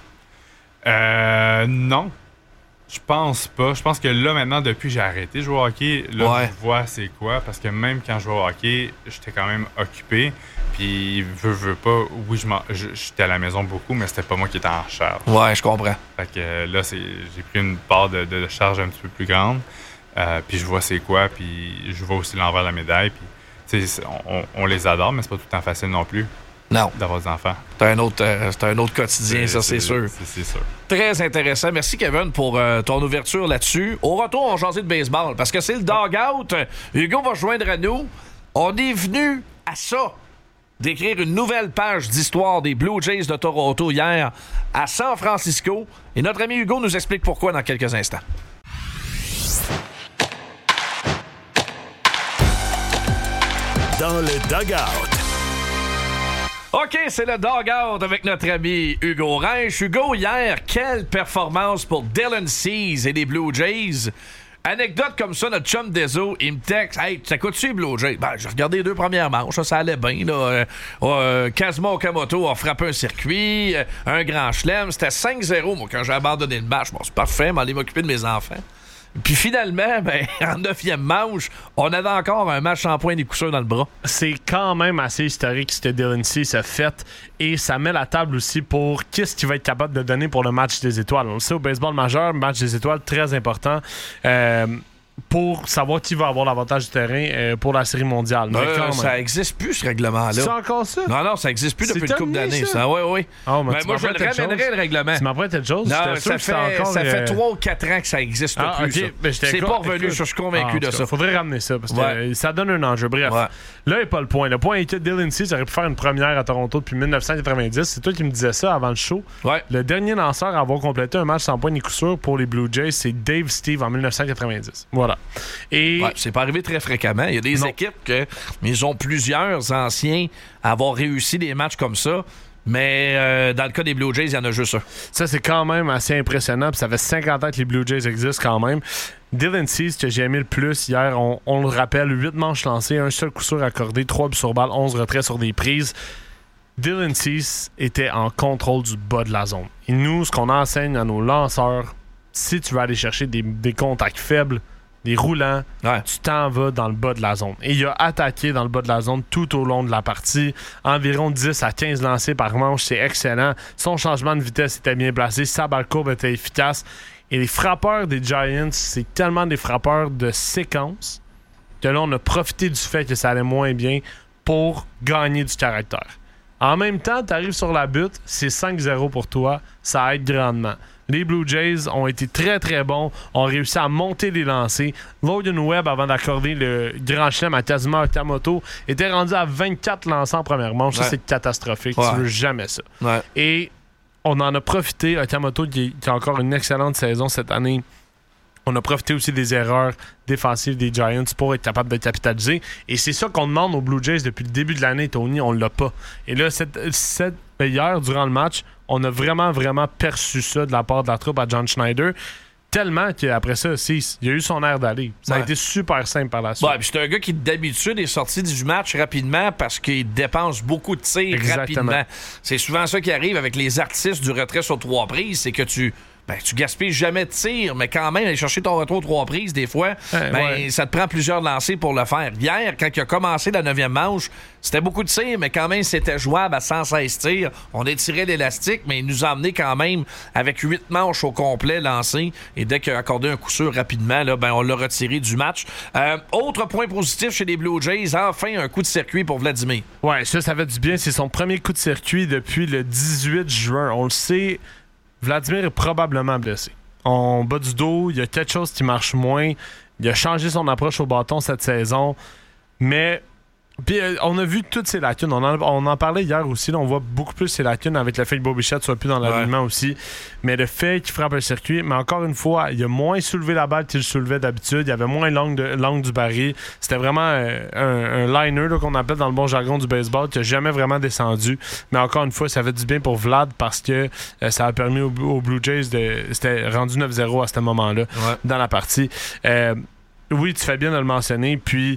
Non. Je pense pas. Je pense que là, maintenant, depuis que j'ai arrêté de jouer au hockey, là, je vois c'est quoi. Parce que même quand je jouais au hockey, j'étais quand même occupé. Puis, veux pas, oui, j'étais à la maison beaucoup, mais c'était pas moi qui étais en charge. Ouais, je comprends. Fait que là, j'ai pris une part de charge un petit peu plus grande. Puis, je vois c'est quoi. Puis, je vois aussi l'envers de la médaille. Puis, tu sais, on les adore, mais c'est pas tout le temps facile non plus. Non. D'avoir des enfants. C'est un autre quotidien, ça, c'est sûr. C'est sûr. Très intéressant. Merci, Kevin, pour ton ouverture là-dessus. Au retour, on va jaser de baseball parce que c'est le dog-out. Hugo va joindre à nous. On est venu à ça, d'écrire une nouvelle page d'histoire des Blue Jays de Toronto hier à San Francisco. Et notre ami Hugo nous explique pourquoi dans quelques instants. Dans le dog-out. OK, c'est le dog-out avec notre ami Hugo Reich. Hugo, hier, quelle performance pour Dylan Cease et les Blue Jays. Anecdote comme ça, notre chum Dezo, il me texte « Hey, ça coûte-tu les Blue Jays? » Ben, j'ai regardé les deux premières manches, ça allait bien. Kazuma Okamoto a frappé un circuit, un grand chelem. C'était 5-0, moi, quand j'ai abandonné le match. Bon, c'est parfait, m'aller m'occuper de mes enfants. Puis finalement, ben, en 9e manche, on avait encore un match sans point des coups sûrs dans le bras. C'est quand même assez historique ce que Dylan Cease a fait et ça met la table aussi pour qu'est-ce qu'il va être capable de donner pour le match des étoiles. On le sait, au baseball majeur, match des étoiles, très important pour savoir qui va avoir l'avantage du terrain pour la série mondiale. Ça n'existe plus, ce règlement-là. C'est encore ça? Non, ça n'existe plus depuis une couple d'années. Ça. Oui. Oh, moi, je le ramènerais, le règlement. Tu m'apprêtes quelque chose? Non, ça fait 3 ou 4 ans que ça n'existe plus. Ben, c'est pas revenu, je suis convaincu de ça. Il faudrait ramener ça, parce que ça donne un enjeu. Bref, là n'est pas le point. Le point est que Dylan Cease aurait pu faire une première à Toronto depuis 1990. C'est toi qui me disais ça avant le show. Ouais. Le dernier lanceur à avoir complété un match sans point ni coup sûr pour les Blue Jays, c'est Dave Steve en 1990. Voilà. Et c'est pas arrivé très fréquemment. Il y a des équipes ils ont plusieurs anciens à avoir réussi des matchs comme ça. Mais dans le cas des Blue Jays, il y en a juste un. Ça, c'est quand même assez impressionnant. Puis ça fait 50 ans que les Blue Jays existent quand même. Dylan Cease, que j'ai aimé le plus hier, on le rappelle, 8 manches lancées, un seul coup sûr accordé, 3 buts sur balle, 11 retraits sur des prises. Dylan Cease était en contrôle du bas de la zone. Et nous, ce qu'on enseigne à nos lanceurs, si tu veux aller chercher des contacts faibles, des roulants, tu t'en vas dans le bas de la zone. Et il a attaqué dans le bas de la zone tout au long de la partie. Environ 10 à 15 lancés par manche, c'est excellent. Son changement de vitesse était bien placé. Sa balle courbe était efficace. Et les frappeurs des Giants, c'est tellement des frappeurs de séquence que là, on a profité du fait que ça allait moins bien pour gagner du caractère. En même temps, tu arrives sur la butte, c'est 5-0 pour toi. Ça aide grandement. Les Blue Jays ont été très, très bons, ont réussi à monter les lancers. Logan Webb, avant d'accorder le grand chelem à Kazuma Okamoto, était rendu à 24 lancers en première manche. Ça, c'est catastrophique. Tu veux jamais ça. Et on en a profité. Okamoto, qui a encore une excellente saison cette année, on a profité aussi des erreurs défensives des Giants pour être capable de capitaliser. Et c'est ça qu'on demande aux Blue Jays depuis le début de l'année, Tony. On l'a pas. Et là, hier, durant le match, on a vraiment, vraiment perçu ça de la part de la troupe à John Schneider. tellement qu'après ça, il a eu son air d'aller. Ça a été super simple par la suite. Ouais, puis c'est un gars qui, d'habitude, est sorti du match rapidement parce qu'il dépense beaucoup de tirs rapidement. C'est souvent ça qui arrive avec les artistes du retrait sur 3 prises, c'est que tu gaspilles jamais de tir, mais quand même, aller chercher ton retour 3 prises, des fois, ça te prend plusieurs lancers pour le faire. Hier, quand il a commencé la 9e manche, c'était beaucoup de tirs, mais quand même, c'était jouable à 116 tirs. On étirait l'élastique, mais il nous a amené quand même avec 8 manches au complet lancées. Et dès qu'il a accordé un coup sûr rapidement, là, on l'a retiré du match. Autre point positif chez les Blue Jays, enfin un coup de circuit pour Vladimir. Ouais, ça fait du bien. C'est son premier coup de circuit depuis le 18 juin. On le sait, Vladimir est probablement blessé. En bas du dos, il y a quelque chose qui marche moins. Il a changé son approche au bâton cette saison. Mais puis on a vu toutes ces lacunes. On en parlait hier aussi. Là, on voit beaucoup plus ces lacunes avec le fait que Bo Bichette soit plus dans l'alignement aussi. Mais le fait qu'il frappe un circuit, mais encore une fois, il a moins soulevé la balle qu'il le soulevait d'habitude. Il y avait moins l'angle du baril. C'était vraiment un liner là, qu'on appelle dans le bon jargon du baseball qui n'a jamais vraiment descendu. Mais encore une fois, ça fait du bien pour Vlad parce que ça a permis aux Blue Jays c'était rendu 9-0 à ce moment-là dans la partie. Oui, tu fais bien de le mentionner. Puis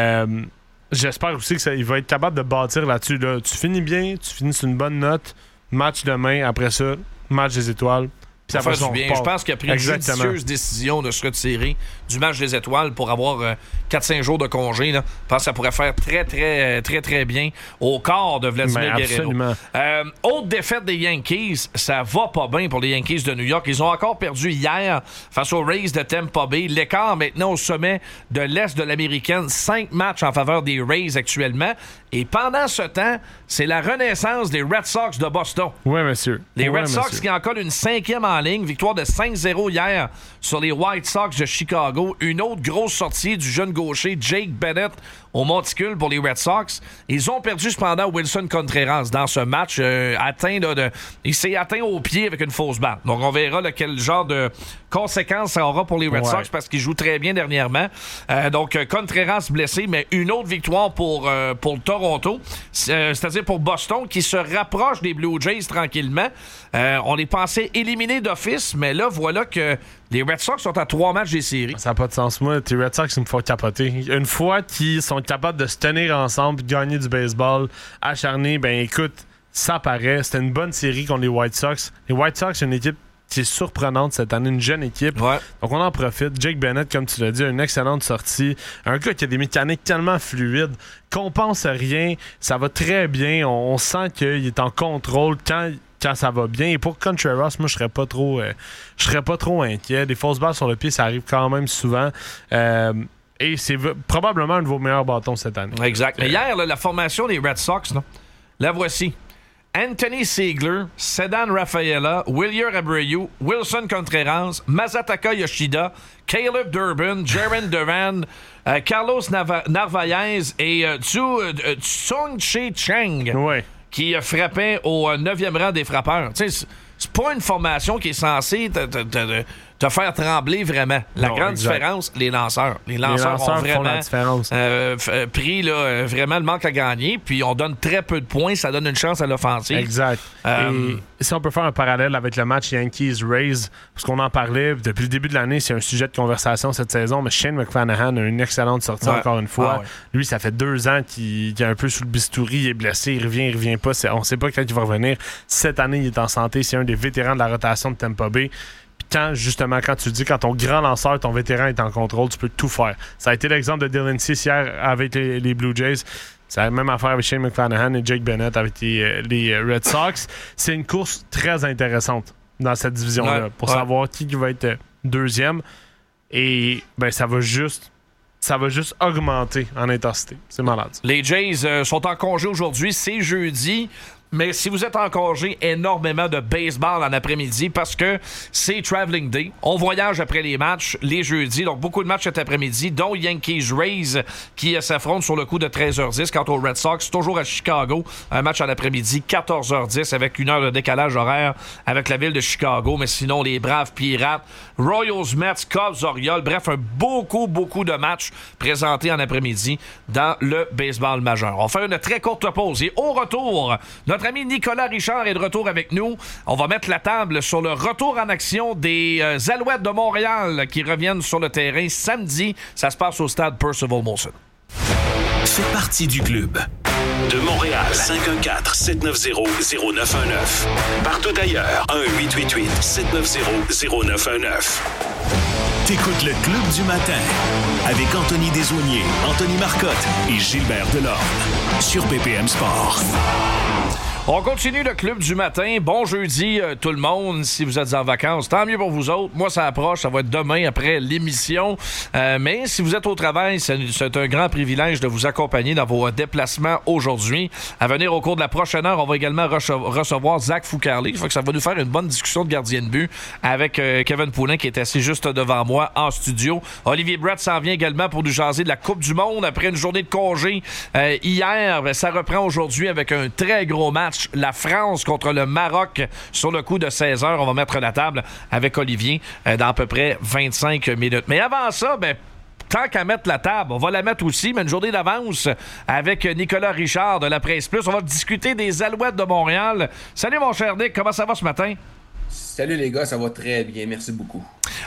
j'espère aussi qu'il va être capable de bâtir là-dessus. Là. Tu finis bien, tu finis sur une bonne note. Match demain, après ça, match des étoiles. Ça fait du bien. Je pense qu'il a pris une judicieuse décision de se retirer du match des étoiles pour avoir 4-5 jours de congé. Là. Je pense que ça pourrait faire très, très, très, très bien au corps de Vladimir Guerrero. Autre défaite des Yankees, ça va pas bien pour les Yankees de New York. Ils ont encore perdu hier face aux Rays de Tampa Bay. L'écart maintenant au sommet de l'Est de l'Américaine. 5 matchs en faveur des Rays actuellement. Et pendant ce temps, c'est la renaissance des Red Sox de Boston. Oui, monsieur. Les Red Sox qui en collent une 5e en ligne. Victoire de 5-0 hier sur les White Sox de Chicago. Une autre grosse sortie du jeune gaucher Jake Bennett au monticule pour les Red Sox. Ils ont perdu cependant Wilson Contreras dans ce match. Il s'est atteint au pied avec une fausse balle. Donc on verra quel genre de conséquences ça aura pour les Red Sox parce qu'ils jouent très bien dernièrement. Donc Contreras blessé, mais une autre victoire pour le Toronto. C'est-à-dire pour Boston qui se rapproche des Blue Jays tranquillement. On les pensait éliminés d'office, mais là voilà que les Red Sox sont à 3 matchs des séries. Ça n'a pas de sens. Moi, les Red Sox, ils me font capoter. Une fois qu'ils sont capables de se tenir ensemble et de gagner du baseball acharné, ben écoute, ça paraît. C'était une bonne série contre les White Sox. Les White Sox, c'est une équipe qui est surprenante cette année, une jeune équipe. Ouais. Donc on en profite. Jake Bennett, comme tu l'as dit, a une excellente sortie. Un gars qui a des mécaniques tellement fluides, qu'on pense à rien, ça va très bien. On sent qu'il est en contrôle quand ça va bien. Et pour Contreras, moi, je serais pas trop inquiet. Des fausses balles sur le pied, ça arrive quand même souvent. Et c'est probablement un de vos meilleurs bâtons cette année. Exact. Mais hier, la formation des Red Sox, la voici. Anthony Ziegler, Ceddanne Rafaela, Wilyer Abreu, Wilson Contreras, Masataka Yoshida, Caleb Durbin, Jaren Duran, Carlos Narvaez et Tsung-Che Cheng. Ouais. Qui frappait au 9e rang des frappeurs. Tu sais, c'est pas une formation qui est censée te faire trembler vraiment. La grande différence, les lanceurs. Les lanceurs ont vraiment font la différence. Pris là, vraiment le manque à gagner, puis on donne très peu de points, ça donne une chance à l'offensive. Exact. Et si on peut faire un parallèle avec le match Yankees-Rays, parce qu'on en parlait depuis le début de l'année, c'est un sujet de conversation cette saison, mais Shane McClanahan a une excellente sortie encore une fois. Lui, ça fait 2 ans qu'il est un peu sous le bistouri, il est blessé, il revient pas. On sait pas quand il va revenir. Cette année, il est en santé, c'est un des vétérans de la rotation de Tampa Bay. Quand tu dis quand ton grand lanceur, ton vétéran est en contrôle, tu peux tout faire. Ça a été l'exemple de Dylan Cease hier avec les Blue Jays. C'est la même affaire avec Shane McClanahan et Jake Bennett avec les Red Sox. C'est une course très intéressante dans cette division-là pour savoir qui va être deuxième. Et ça va juste augmenter en intensité. C'est malade. Les Jays sont en congé aujourd'hui. C'est jeudi. Mais si vous êtes en congé, énormément de baseball en après-midi parce que c'est Traveling Day. On voyage après les matchs les jeudis. Donc, beaucoup de matchs cet après-midi, dont Yankees-Rays qui s'affrontent sur le coup de 13h10. Quant aux Red Sox, toujours à Chicago. Un match en après-midi, 14h10 avec 1 heure de décalage horaire avec la ville de Chicago. Mais sinon, les Braves Pirates, Royals, Mets, Cubs, Orioles. Bref, beaucoup de matchs présentés en après-midi dans le baseball majeur. On fait une très courte pause et au retour, notre notre ami Nicolas Richard est de retour avec nous. On va mettre la table sur le retour en action des Alouettes de Montréal qui reviennent sur le terrain samedi. Ça se passe au stade Percival Molson. Fais partie du club. De Montréal, 514-790-0919. Partout ailleurs, 1-888-790-0919. T'écoutes le Club du matin avec Anthony Desaulniers, Anthony Marcotte et Gilbert Delorme sur BPM Sport. On continue le Club du matin. Bon jeudi tout le monde. Si vous êtes en vacances, tant mieux pour vous autres. Moi, ça approche. Ça va être demain après l'émission. Mais si vous êtes au travail, c'est un grand privilège de vous accompagner dans vos déplacements aujourd'hui. À venir au cours de la prochaine heure, on va également recevoir Zach Foucarlé. Ça va nous faire une bonne discussion de gardien de but avec Kevin Poulin qui est assis juste devant moi en studio. Olivier Brett s'en vient également pour nous jaser de la Coupe du Monde après une journée de congé. Hier, ça reprend aujourd'hui avec un très gros match. La France contre le Maroc sur le coup de 16h. On va mettre la table avec Olivier dans à peu près 25 minutes. Mais avant ça, tant qu'à mettre la table, on va la mettre aussi, mais une journée d'avance avec Nicolas Richard de la Presse Plus. On va discuter des Alouettes de Montréal. Salut mon cher Nick, comment ça va ce matin? Salut les gars, ça va très bien, merci beaucoup.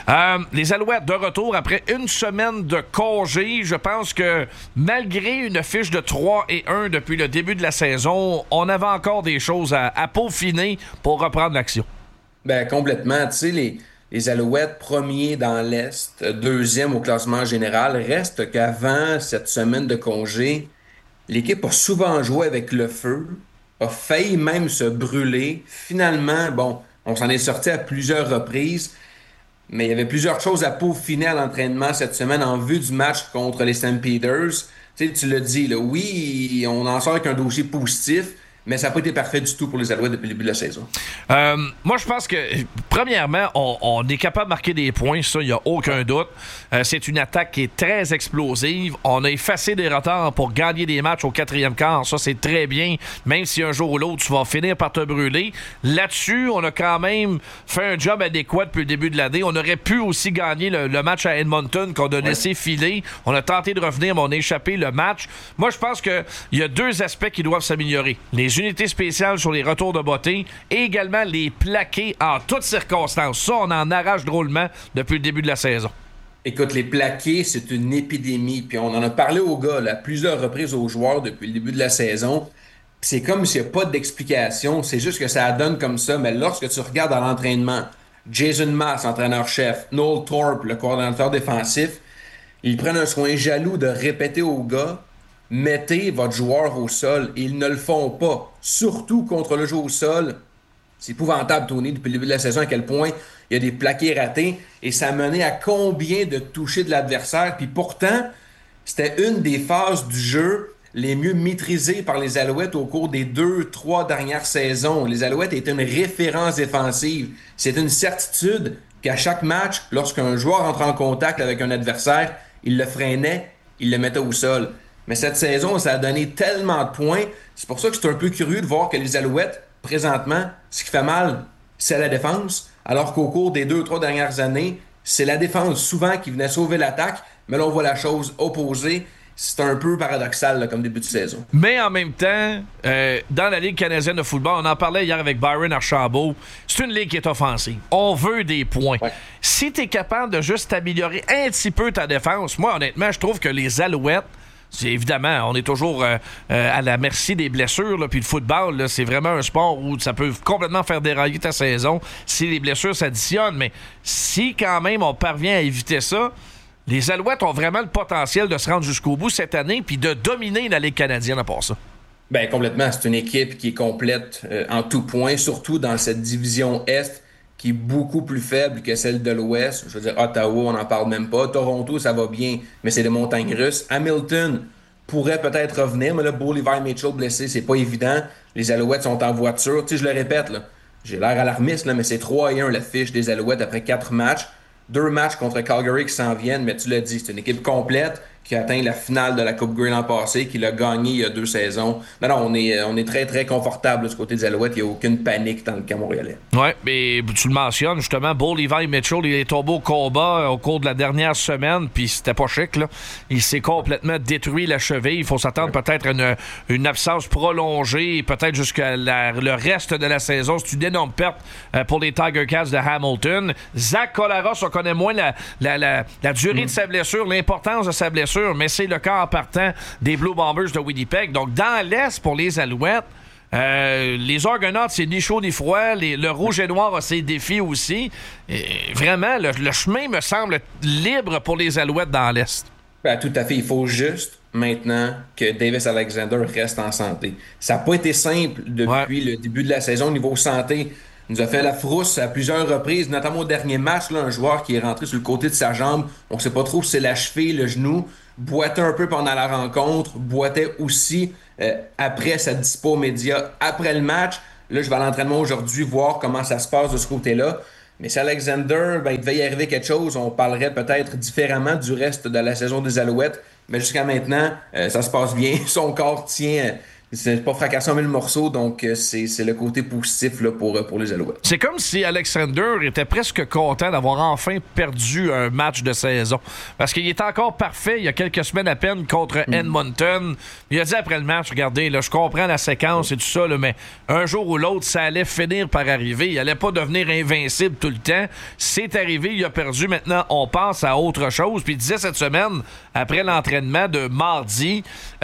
Les Alouettes de retour après une semaine de congé. Je pense que malgré une fiche de 3-1 depuis le début de la saison, on avait encore des choses à peaufiner pour reprendre l'action. Complètement. Tu sais, les Alouettes, premiers dans l'Est, deuxième au classement général, reste qu'avant cette semaine de congé, l'équipe a souvent joué avec le feu, a failli même se brûler. Finalement, on s'en est sorti à plusieurs reprises. Mais il y avait plusieurs choses à peaufiner à l'entraînement cette semaine en vue du match contre les Stampeders. Tu l'as dit, là, oui, on en sort avec un dossier positif, mais ça n'a pas été parfait du tout pour les Alouettes depuis le début de la saison. Moi, je pense que, premièrement, on est capable de marquer des points, ça, il n'y a aucun doute. C'est une attaque qui est très explosive. On a effacé des retards pour gagner des matchs au quatrième quart. Ça, c'est très bien, même si un jour ou l'autre, tu vas finir par te brûler. Là-dessus, on a quand même fait un job adéquat depuis le début de l'année. On aurait pu aussi gagner le match à Edmonton qu'on a laissé filer. On a tenté de revenir, mais on a échappé le match. Moi, je pense qu'il y a deux aspects qui doivent s'améliorer. Les unités spéciales sur les retours de beauté et également les plaqués en toutes circonstances. Ça, on en arrache drôlement depuis le début de la saison. Écoute, les plaqués, c'est une épidémie. Puis on en a parlé aux gars là, à plusieurs reprises aux joueurs depuis le début de la saison. Puis c'est comme s'il n'y a pas d'explication. C'est juste que ça donne comme ça. Mais lorsque tu regardes à l'entraînement, Jason Maas, entraîneur-chef, Noel Thorpe, le coordonnateur défensif, ils prennent un soin jaloux de répéter aux gars: mettez votre joueur au sol. Et ils ne le font pas. Surtout contre le jeu au sol. C'est épouvantable, Tony, depuis le début de la saison, à quel point il y a des plaqués ratés. Et ça a mené à combien de touchés de l'adversaire. Puis pourtant, c'était une des phases du jeu les mieux maîtrisées par les Alouettes au cours des 2-3 dernières saisons. Les Alouettes étaient une référence défensive. C'est une certitude qu'à chaque match, lorsqu'un joueur entre en contact avec un adversaire, il le freinait, il le mettait au sol. Mais cette saison, ça a donné tellement de points. C'est pour ça que c'est un peu curieux de voir que les Alouettes, présentement, ce qui fait mal, c'est la défense. Alors qu'au cours des 2-3 dernières années, c'est la défense souvent qui venait sauver l'attaque. Mais là, on voit la chose opposée. C'est un peu paradoxal là, comme début de saison. Mais en même temps, dans la Ligue canadienne de football, on en parlait hier avec Byron Archambault, c'est une ligue qui est offensive. On veut des points. Ouais. Si tu es capable de juste améliorer un petit peu ta défense, moi, honnêtement, je trouve que les Alouettes, évidemment, on est toujours à la merci des blessures. Puis le football, là, c'est vraiment un sport où ça peut complètement faire dérailler ta saison si les blessures s'additionnent. Mais si quand même on parvient à éviter ça, les Alouettes ont vraiment le potentiel de se rendre jusqu'au bout cette année puis de dominer la Ligue canadienne à part ça. Complètement. C'est une équipe qui est complète en tout point, surtout dans cette division Est qui est beaucoup plus faible que celle de l'Ouest. Je veux dire, Ottawa, on n'en parle même pas. Toronto, ça va bien, mais c'est des montagnes russes. Hamilton pourrait peut-être revenir, mais là, Levi Mitchell blessé, c'est pas évident. Les Alouettes sont en voiture. Tu sais, je le répète, là, j'ai l'air alarmiste, là, mais c'est 3-1 la fiche des Alouettes après 4 matchs. 2 matchs contre Calgary qui s'en viennent, mais tu l'as dit, c'est une équipe complète qui a atteint la finale de la Coupe Grey l'an passé, qui l'a gagné il y a 2 saisons. Non, on est très, très confortable là, du côté des Alouettes. Il n'y a aucune panique dans le camp montréalais. Oui, mais tu le mentionnes, justement, Bo Levi Mitchell, il est tombé au combat au cours de la dernière semaine, puis c'était pas chic, là. Il s'est complètement détruit la cheville. Il faut s'attendre peut-être à une absence prolongée, peut-être jusqu'à le reste de la saison. C'est une énorme perte pour les Tiger Cats de Hamilton. Zach Collaros, on connaît moins la durée de sa blessure, l'importance de sa blessure, mais c'est le cas en partant des Blue Bombers de Winnipeg. Donc, dans l'Est, pour les Alouettes, les Argonauts, c'est ni chaud ni froid. Le Rouge et Noir a ses défis aussi. Et vraiment, le chemin me semble libre pour les Alouettes dans l'Est. Ben, tout à fait. Il faut juste maintenant que Davis Alexander reste en santé. Ça n'a pas été simple depuis le début de la saison au niveau santé. Il nous a fait la frousse à plusieurs reprises, notamment au dernier match, là, un joueur qui est rentré sur le côté de sa jambe. On ne sait pas trop si c'est la cheville, le genou. Boitait un peu pendant la rencontre, boitait aussi après sa dispo aux médias, après le match. Là, je vais à l'entraînement aujourd'hui voir comment ça se passe de ce côté-là. Mais si Alexander, il devait y arriver quelque chose, on parlerait peut-être différemment du reste de la saison des Alouettes. Mais jusqu'à maintenant, ça se passe bien. Son corps tient... C'est pas fracassé en 1000 morceaux, donc c'est le côté positif là, pour les Alouettes. C'est comme si Alexander était presque content d'avoir enfin perdu un match de saison. Parce qu'il était encore parfait il y a quelques semaines à peine contre Edmonton. Il a dit après le match, regardez, là, je comprends la séquence et tout ça, là, mais un jour ou l'autre, ça allait finir par arriver. Il allait pas devenir invincible tout le temps. C'est arrivé, il a perdu. Maintenant, on passe à autre chose. Puis il disait cette semaine, après l'entraînement de mardi,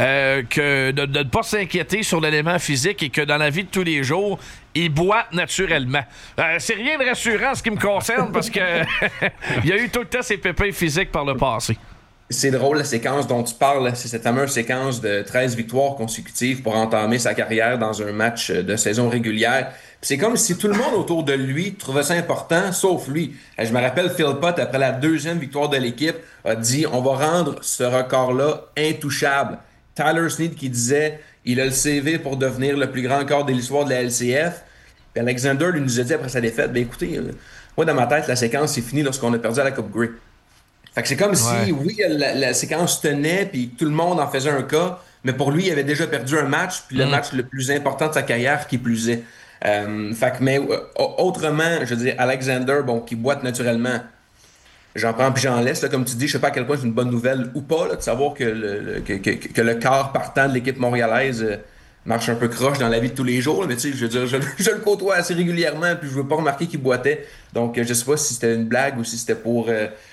que de ne pas s'inquiéter sur l'élément physique et que dans la vie de tous les jours, il boit naturellement. C'est rien de rassurant en ce qui me concerne parce que il a eu tout le temps ses pépins physiques par le passé. C'est drôle la séquence dont tu parles, c'est cette fameuse séquence de 13 victoires consécutives pour entamer sa carrière dans un match de saison régulière. Puis c'est comme si tout le monde autour de lui trouvait ça important, sauf lui. Je me rappelle Phil Pott, après la 2e victoire de l'équipe, a dit « On va rendre ce record-là intouchable ». Tyler Snead qui disait il a le CV pour devenir le plus grand corps de l'histoire de la LCF. Puis Alexander lui nous a dit après sa défaite, écoutez, moi dans ma tête, la séquence c'est fini lorsqu'on a perdu à la Coupe Grey. Fait que c'est comme si, oui, la séquence tenait, puis tout le monde en faisait un cas, mais pour lui, il avait déjà perdu un match, puis le match le plus important de sa carrière qui plus est. Mais autrement, je veux dire, Alexander, qui boite naturellement, j'en prends puis j'en laisse. Là, comme tu dis, je sais pas à quel point c'est une bonne nouvelle ou pas là, de savoir que le quart partant de l'équipe montréalaise marche un peu croche dans la vie de tous les jours. Là, mais tu sais, je veux dire, je le côtoie assez régulièrement puis je veux pas remarquer qu'il boitait. Donc, je sais pas si c'était une blague ou si c'était pour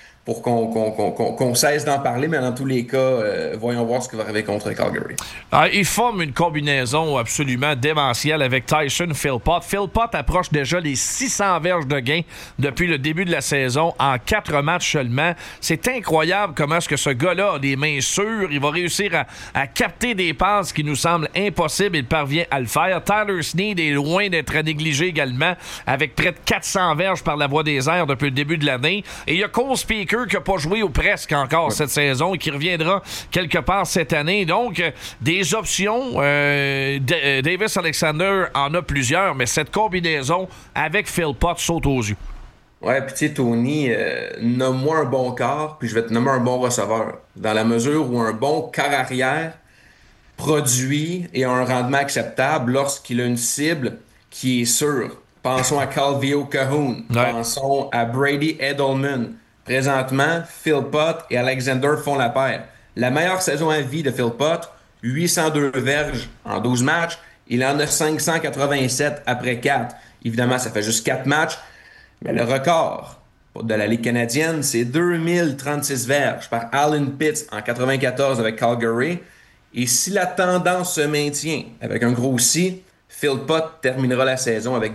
qu'on cesse d'en parler, mais dans tous les cas, voyons voir ce qui va arriver contre Calgary. Il forme une combinaison absolument démentielle avec Tyson Philpott. Philpott approche déjà les 600 verges de gain depuis le début de la saison en 4 matchs seulement. C'est incroyable comment est-ce que ce gars-là a des mains sûres. Il va réussir à capter des passes qui nous semblent impossibles. Il parvient à le faire. Tyler Snead est loin d'être à négliger également avec près de 400 verges par la voie des airs depuis le début de l'année. Et il y a Cole Speaker qui n'a pas joué ou presque encore cette saison et qui reviendra quelque part cette année. Donc, des options. Davis Alexander en a plusieurs, mais cette combinaison avec Philpott saute aux yeux. Ouais, puis tu sais, Tony, nomme-moi un bon quart, puis je vais te nommer un bon receveur. Dans la mesure où un bon quart arrière produit et a un rendement acceptable lorsqu'il a une cible qui est sûre. Pensons à Calvillo Cahoon. Ouais. Pensons à Brady Edelman. Présentement, Philpott et Alexander font la paire. La meilleure saison à vie de Philpott, 802 verges en 12 matchs. Il en a 587 après 4. Évidemment, ça fait juste 4 matchs. Mais le record de la Ligue canadienne, c'est 2036 verges par Alan Pitts en 94 avec Calgary. Et si la tendance se maintient avec un gros si, Philpott terminera la saison avec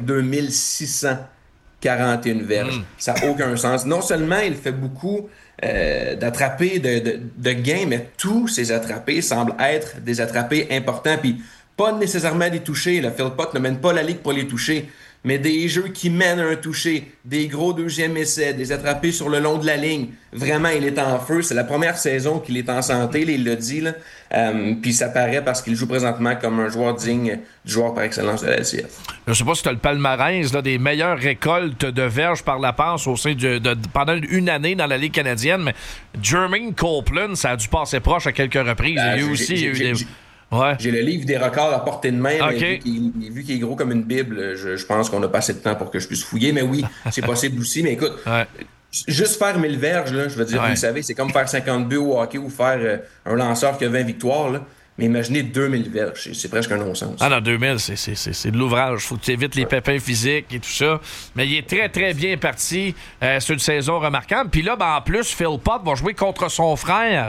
2641 verges. Ça n'a aucun sens. Non seulement il fait beaucoup d'attrapés de gains, mais tous ces attrapés semblent être des attrapés importants. Puis pas nécessairement des touchés. Philpott ne mène pas la Ligue pour les toucher. mais des jeux qui mènent un toucher, des gros deuxième essais, des attrapés sur le long de la ligne. Vraiment, il est en feu. C'est la première saison qu'il est en santé, là, il l'a dit. Puis ça paraît parce qu'il joue présentement comme un joueur digne du joueur par excellence de la LCF. Je sais pas si tu as le palmarès là, des meilleures récoltes de verges par la passe au sein pendant une année dans la Ligue canadienne, mais Jermaine Copeland, ça a dû passer proche à quelques reprises. J'ai le livre des records à portée de main, okay. mais vu qu'il est gros comme une Bible, je pense qu'on n'a pas assez de temps pour que je puisse fouiller. Mais oui, c'est possible aussi. Mais écoute, juste faire 1000 verges, là, je veux dire, vous savez, c'est comme faire 50 buts au hockey ou faire un lanceur qui a 20 victoires. Là. Mais imaginez 2000 verges, c'est presque un non-sens. Ah non, 2000, c'est de l'ouvrage. Faut que tu évites les pépins physiques et tout ça. Mais il est très, très bien parti. C'est une saison remarquable. Puis là, en plus, Phil Pott va jouer contre son frère,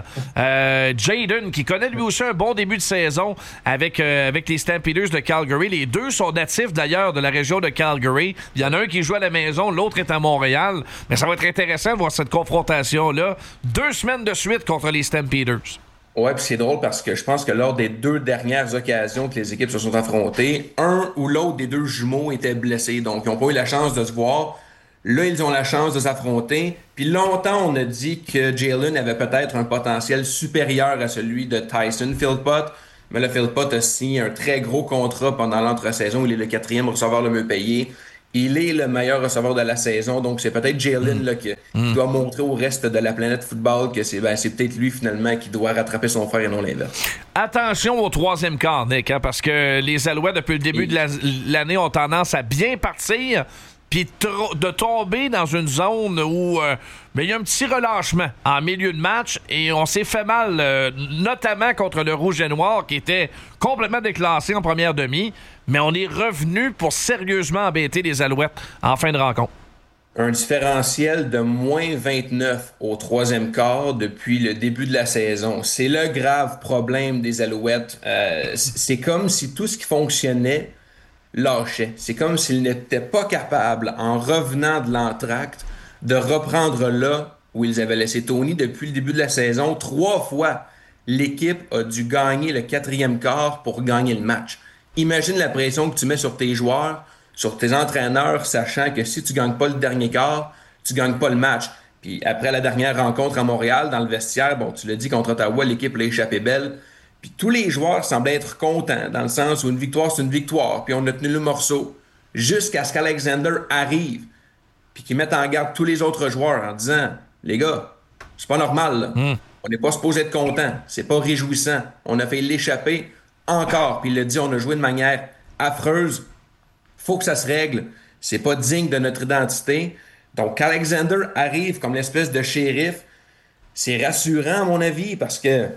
Jaden, qui connaît lui aussi un bon début de saison avec les Stampeders de Calgary. Les deux sont natifs, d'ailleurs, de la région de Calgary. Il y en a un qui joue à la maison, l'autre est à Montréal. Mais ça va être intéressant de voir cette confrontation-là. 2 semaines de suite contre les Stampeders. Ouais, puis c'est drôle parce que je pense que lors des 2 dernières occasions que les équipes se sont affrontées, un ou l'autre des 2 jumeaux était blessé. Donc, ils n'ont pas eu la chance de se voir. Là, ils ont la chance de s'affronter. Puis longtemps, on a dit que Jalen avait peut-être un potentiel supérieur à celui de Tyson Philpott. Mais là, Philpott a signé un très gros contrat pendant l'entre-saison. Il est le 4e receveur le mieux payé. Il est le meilleur receveur de la saison, donc c'est peut-être Jalen qui doit montrer au reste de la planète football que c'est peut-être lui finalement qui doit rattraper son frère et non l'inverse. Attention au 3e quart, Nick, parce que les Alouettes, depuis le début de l'année, ont tendance à bien partir, puis de tomber dans une zone où il y a un petit relâchement en milieu de match et on s'est fait mal, notamment contre le Rouge et Noir qui était complètement déclassé en première demi, mais on est revenu pour sérieusement embêter les Alouettes en fin de rencontre. Un différentiel de moins 29 au 3e quart depuis le début de la saison. C'est le grave problème des Alouettes. C'est comme si tout ce qui fonctionnait lâchait. C'est comme s'ils n'étaient pas capables, en revenant de l'entracte, de reprendre là où ils avaient laissé Tony depuis le début de la saison. 3 fois, l'équipe a dû gagner le 4e quart pour gagner le match. Imagine la pression que tu mets sur tes joueurs, sur tes entraîneurs, sachant que si tu gagnes pas le dernier quart, tu gagnes pas le match. Puis après la dernière rencontre à Montréal, dans le vestiaire, tu l'as dit, contre Ottawa, l'équipe l'a échappé belle. Puis tous les joueurs semblaient être contents, dans le sens où une victoire, c'est une victoire. Puis on a tenu le morceau jusqu'à ce qu'Alexander arrive, puis qu'il mette en garde tous les autres joueurs en disant « Les gars, c'est pas normal, là. On n'est pas supposé être content. C'est pas réjouissant. On a fait l'échapper encore. » Puis il l'a dit, on a joué de manière affreuse. Faut que ça se règle. C'est pas digne de notre identité. Donc, qu'Alexander arrive comme l'espèce de shérif, c'est rassurant, à mon avis, parce que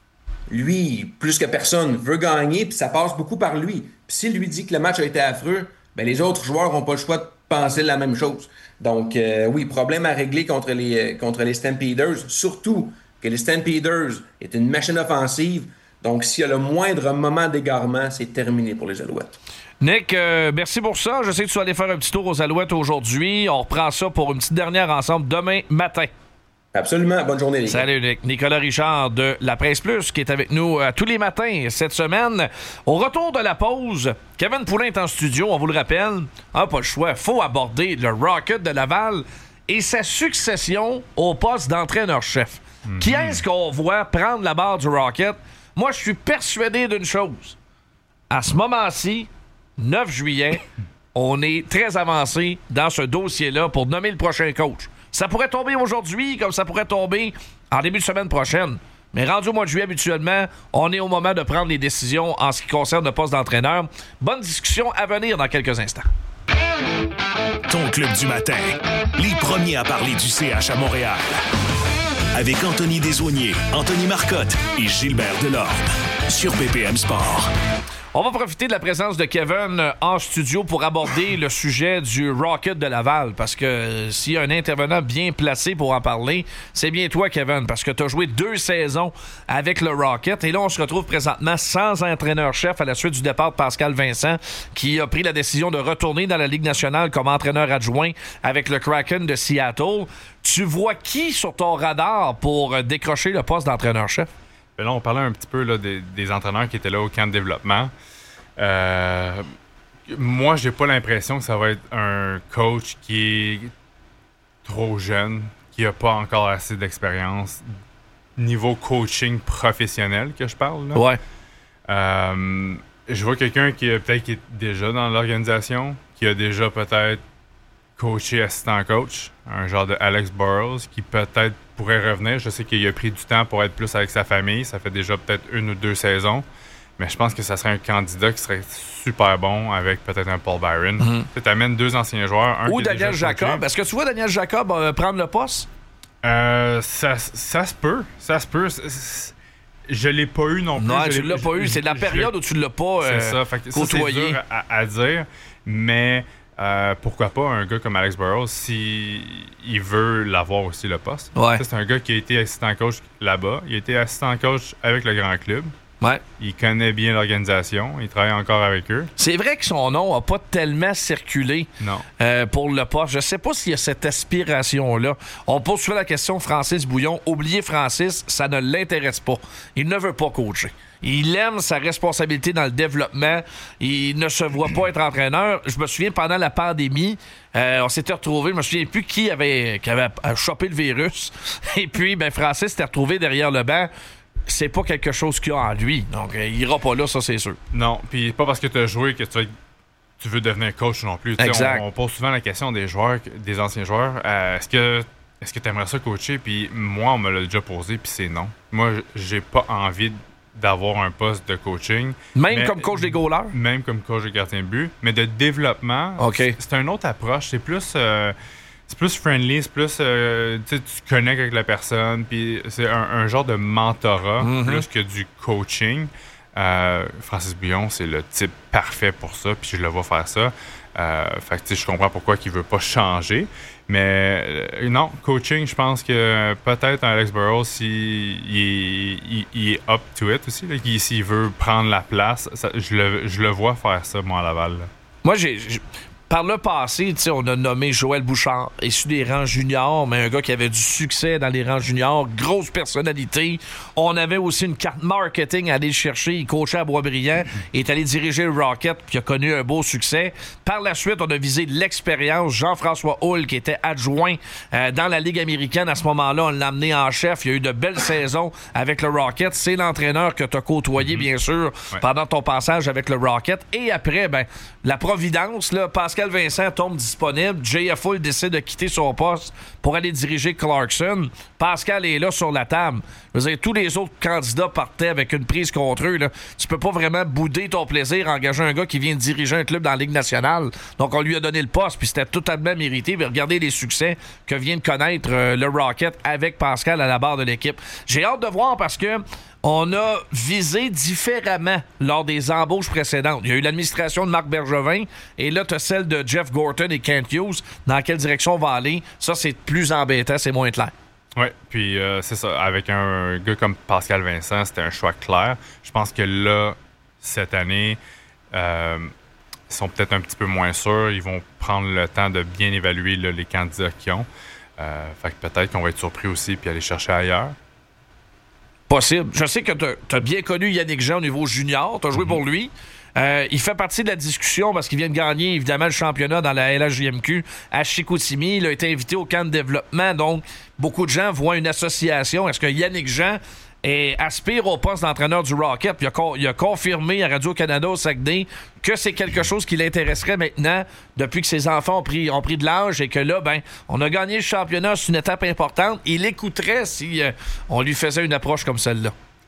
lui, plus que personne, veut gagner, puis ça passe beaucoup par lui. Puis s'il lui dit que le match a été affreux, les autres joueurs n'ont pas le choix de penser la même chose. Donc, oui, problème à régler contre les Stampeders, surtout que les Stampeders est une machine offensive. Donc, s'il y a le moindre moment d'égarement, c'est terminé pour les Alouettes. Nick, merci pour ça. Je sais que tu vas aller faire un petit tour aux Alouettes aujourd'hui. On reprend ça pour une petite dernière ensemble demain matin. Absolument. Bonne journée, les gars. Salut, Nick. Nicolas Richard de La Presse Plus qui est avec nous tous les matins cette semaine. Au retour de la pause, Kevin Poulin est en studio, on vous le rappelle. Pas le choix. Il faut aborder le Rocket de Laval et sa succession au poste d'entraîneur-chef. Qui est-ce qu'on voit prendre la barre du Rocket? Moi, je suis persuadé d'une chose. À ce moment-ci, 9 juillet, on est très avancé dans ce dossier-là pour nommer le prochain coach. Ça pourrait tomber aujourd'hui comme ça pourrait tomber en début de semaine prochaine. Mais rendu au mois de juillet, habituellement, on est au moment de prendre les décisions en ce qui concerne le poste d'entraîneur. Bonne discussion à venir dans quelques instants. Ton club du matin, les premiers à parler du CH à Montréal. Avec Anthony Desaulniers, Anthony Marcotte et Gilbert Delorme. Sur BPM Sport. On va profiter de la présence de Kevin en studio pour aborder le sujet du Rocket de Laval. Parce que s'il y a un intervenant bien placé pour en parler, c'est bien toi, Kevin. Parce que tu as joué 2 saisons avec le Rocket. Et là, on se retrouve présentement sans entraîneur-chef à la suite du départ de Pascal Vincent, qui a pris la décision de retourner dans la Ligue nationale comme entraîneur adjoint avec le Kraken de Seattle. Tu vois qui sur ton radar pour décrocher le poste d'entraîneur-chef? Là, on parlait un petit peu là, des entraîneurs qui étaient là au camp de développement. Moi, j'ai pas l'impression que ça va être un coach qui est trop jeune, qui a pas encore assez d'expérience. Niveau coaching professionnel que je parle. Là. Ouais. Je vois quelqu'un qui est déjà dans l'organisation, qui a déjà peut-être coaché assistant coach, un genre de Alex Burrows, qui peut-être pourrait revenir. Je sais qu'il a pris du temps pour être plus avec sa famille. Ça fait déjà peut-être 1 ou 2 saisons. Mais je pense que ça serait un candidat qui serait super bon avec peut-être un Paul Byron. Tu amènes 2 anciens joueurs. Ou Daniel Jacob. Est-ce que tu vois Daniel Jacob prendre le poste? Ça se peut. Ça se peut. Je l'ai pas eu non plus. Non, tu l'as pas eu. C'est de la période où tu l'as pas côtoyé. C'est dur à dire. Mais pourquoi pas un gars comme Alex Burrows s'il veut l'avoir aussi le poste. Ouais. C'est un gars qui a été assistant coach là-bas. Il a été assistant coach avec le grand club. Ouais. Il connaît bien l'organisation. Il travaille encore avec eux. C'est vrai que son nom n'a pas tellement circulé pour le poste. Je sais pas s'il y a cette aspiration-là. On pose souvent la question Francis Bouillon. Oubliez Francis, ça ne l'intéresse pas. Il ne veut pas coacher. Il aime sa responsabilité dans le développement. Il ne se voit pas être entraîneur. Je me souviens, pendant la pandémie, on s'était retrouvés. Je me souviens plus qui avait chopé le virus. Et puis, Francis s'était retrouvé derrière le banc. C'est pas quelque chose qu'il y a en lui. Donc, il ira pas là, ça, c'est sûr. Non, puis pas parce que tu as joué que tu veux devenir coach non plus. Exact. On pose souvent la question des joueurs, des anciens joueurs. Est-ce que tu aimerais ça coacher? Puis moi, on me l'a déjà posé, puis c'est non. Moi, j'ai pas envie d'avoir un poste de coaching. Même comme coach des goalers? Même comme coach de gardien de but. Mais de développement, c'est une autre approche. C'est plus... c'est plus friendly, c'est plus tu connectes avec la personne, puis c'est un genre de mentorat plus que du coaching. Francis Bouillon, c'est le type parfait pour ça, puis je le vois faire ça. Fait que je comprends pourquoi il veut pas changer. Mais non, coaching, je pense que peut-être un Alex Burrows, il est up to it aussi. Là, s'il veut prendre la place, je le vois faire ça, moi, à Laval. Là. Moi, par le passé, on a nommé Joël Bouchard, issu des rangs juniors, mais un gars qui avait du succès dans les rangs juniors, grosse personnalité. On avait aussi une carte marketing à aller chercher. Il coachait à Boisbriand, est allé diriger le Rocket, puis a connu un beau succès. Par la suite, on a visé l'expérience. Jean-François Hull, qui était adjoint dans la Ligue américaine à ce moment-là, on l'a amené en chef. Il y a eu de belles saisons avec le Rocket. C'est l'entraîneur que tu as côtoyé, bien sûr, pendant ton passage avec le Rocket. Et après, la Providence, là, Pascal Vincent tombe disponible. J.F. Hull décide de quitter son poste pour aller diriger Clarkson. Pascal est là sur la table. Je veux dire, tous les autres candidats partaient avec une prise contre eux. Là. Tu peux pas vraiment bouder ton plaisir, engager un gars qui vient diriger un club dans la Ligue nationale. Donc, on lui a donné le poste, puis c'était totalement mérité. Mais regardez les succès que vient de connaître le Rocket avec Pascal à la barre de l'équipe. J'ai hâte de voir parce que on a visé différemment lors des embauches précédentes. Il y a eu l'administration de Marc Bergevin et là, tu as celle de Jeff Gorton et Kent Hughes. Dans quelle direction on va aller? Ça, c'est plus embêtant, c'est moins clair. Oui, puis c'est ça. Avec un gars comme Pascal Vincent, c'était un choix clair. Je pense que là, cette année, ils sont peut-être un petit peu moins sûrs. Ils vont prendre le temps de bien évaluer là, les candidats qu'ils ont. Fait que peut-être qu'on va être surpris aussi puis aller chercher ailleurs. Possible. Je sais que tu as bien connu Yannick Jean au niveau junior. Tu as joué pour lui. Il fait partie de la discussion parce qu'il vient de gagner, évidemment, le championnat dans la LHJMQ à Chicoutimi. Il a été invité au camp de développement. Donc, beaucoup de gens voient une association. Est-ce que Yannick Jean aspire au poste d'entraîneur du Rocket? Puis il a confirmé à Radio-Canada au Saguenay que c'est quelque chose qui l'intéresserait maintenant depuis que ses enfants ont pris de l'âge et que là, on a gagné le championnat, c'est une étape importante. Il écouterait si on lui faisait une approche comme celle-là.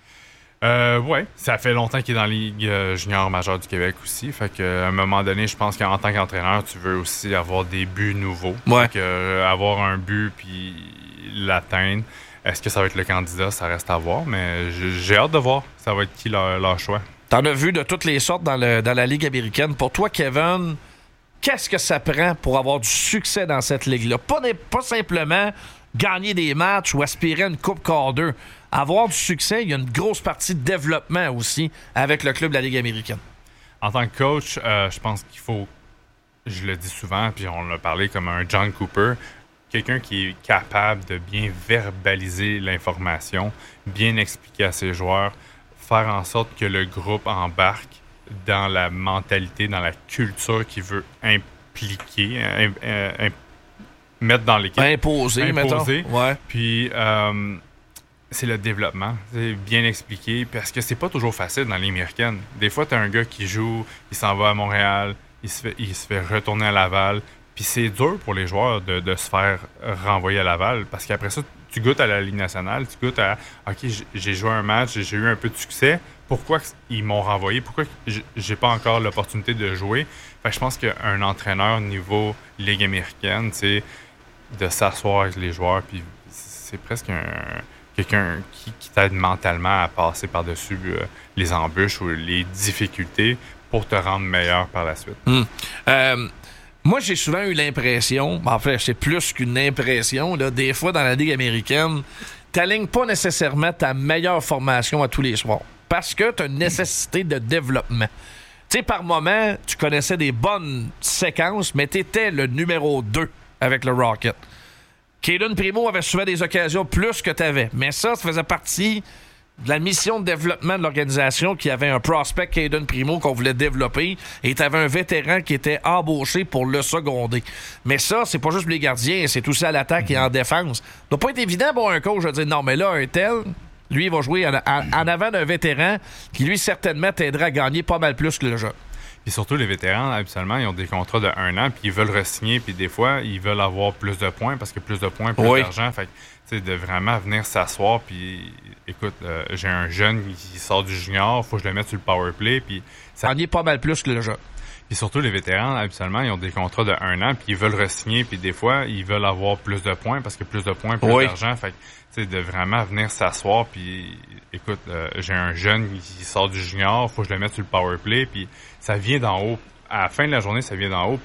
Oui, ça fait longtemps qu'il est dans la Ligue junior majeure du Québec aussi. Fait qu'à un moment donné, je pense qu'en tant qu'entraîneur, tu veux aussi avoir des buts nouveaux. Ouais. Fait que, avoir un but puis l'atteindre. Est-ce que ça va être le candidat? Ça reste à voir, mais j'ai hâte de voir ça va être qui leur choix. T'en as vu de toutes les sortes dans la Ligue américaine. Pour toi, Kevin, qu'est-ce que ça prend pour avoir du succès dans cette ligue-là? Pas simplement gagner des matchs ou aspirer à une Coupe Calder. Avoir du succès, il y a une grosse partie de développement aussi avec le club de la Ligue américaine. En tant que coach, je pense qu'il faut, je le dis souvent, puis on l'a parlé comme un John Cooper, quelqu'un qui est capable de bien verbaliser l'information, bien expliquer à ses joueurs, faire en sorte que le groupe embarque dans la mentalité, dans la culture qu'il veut impliquer, mettre dans l'équipe. Imposer. Mettons. Ouais. Puis, c'est le développement. C'est bien expliqué parce que c'est pas toujours facile dans les américaines. Des fois, tu as un gars qui joue, il s'en va à Montréal, il se fait retourner à Laval. Puis c'est dur pour les joueurs de se faire renvoyer à Laval parce qu'après ça, tu goûtes à la Ligue nationale, tu goûtes à « OK, j'ai joué un match, j'ai eu un peu de succès. Pourquoi ils m'ont renvoyé? Pourquoi j'ai pas encore l'opportunité de jouer? » Fait que je pense qu'un entraîneur niveau Ligue américaine, c'est de s'asseoir avec les joueurs, puis c'est presque quelqu'un qui t'aide mentalement à passer par-dessus les embûches ou les difficultés pour te rendre meilleur par la suite. Moi, j'ai souvent eu l'impression, en fait, c'est plus qu'une impression, là, des fois dans la Ligue américaine, t'alignes pas nécessairement ta meilleure formation à tous les soirs parce que t'as une nécessité de développement. Tu sais, par moment, tu connaissais des bonnes séquences, mais t'étais le numéro 2 avec le Rocket. Caden Primo avait souvent des occasions plus que t'avais, mais ça faisait partie de la mission de développement de l'organisation qui avait un prospect Caden Primo qu'on voulait développer et t'avais un vétéran qui était embauché pour le seconder. Mais ça, c'est pas juste pour les gardiens, c'est aussi à l'attaque et en défense. Ça doit pas être évident pour un coach de dire non, mais là, un tel, lui, il va jouer en avant d'un vétéran qui, lui, certainement t'aidera à gagner pas mal plus que le jeu. Puis surtout, les vétérans, habituellement, ils ont des contrats de 1 an, puis ils veulent re-signer, puis des fois, ils veulent avoir plus de points, parce que plus de points, plus d'argent. Fait que, tu sais, de vraiment venir s'asseoir, puis écoute, j'ai un jeune qui sort du junior, faut que je le mette sur le power play, puis ça gagner pas mal plus que le jeu. Puis surtout, les vétérans, habituellement, ils ont des contrats de 1 an, puis ils veulent re-signer, puis des fois, ils veulent avoir plus de points, parce que plus de points, plus d'argent. Fait que, tu sais, de vraiment venir s'asseoir, puis écoute, j'ai un jeune qui sort du junior, faut que je le mette sur le power play, puis ça vient d'en haut. À la fin de la journée, ça vient d'en haut.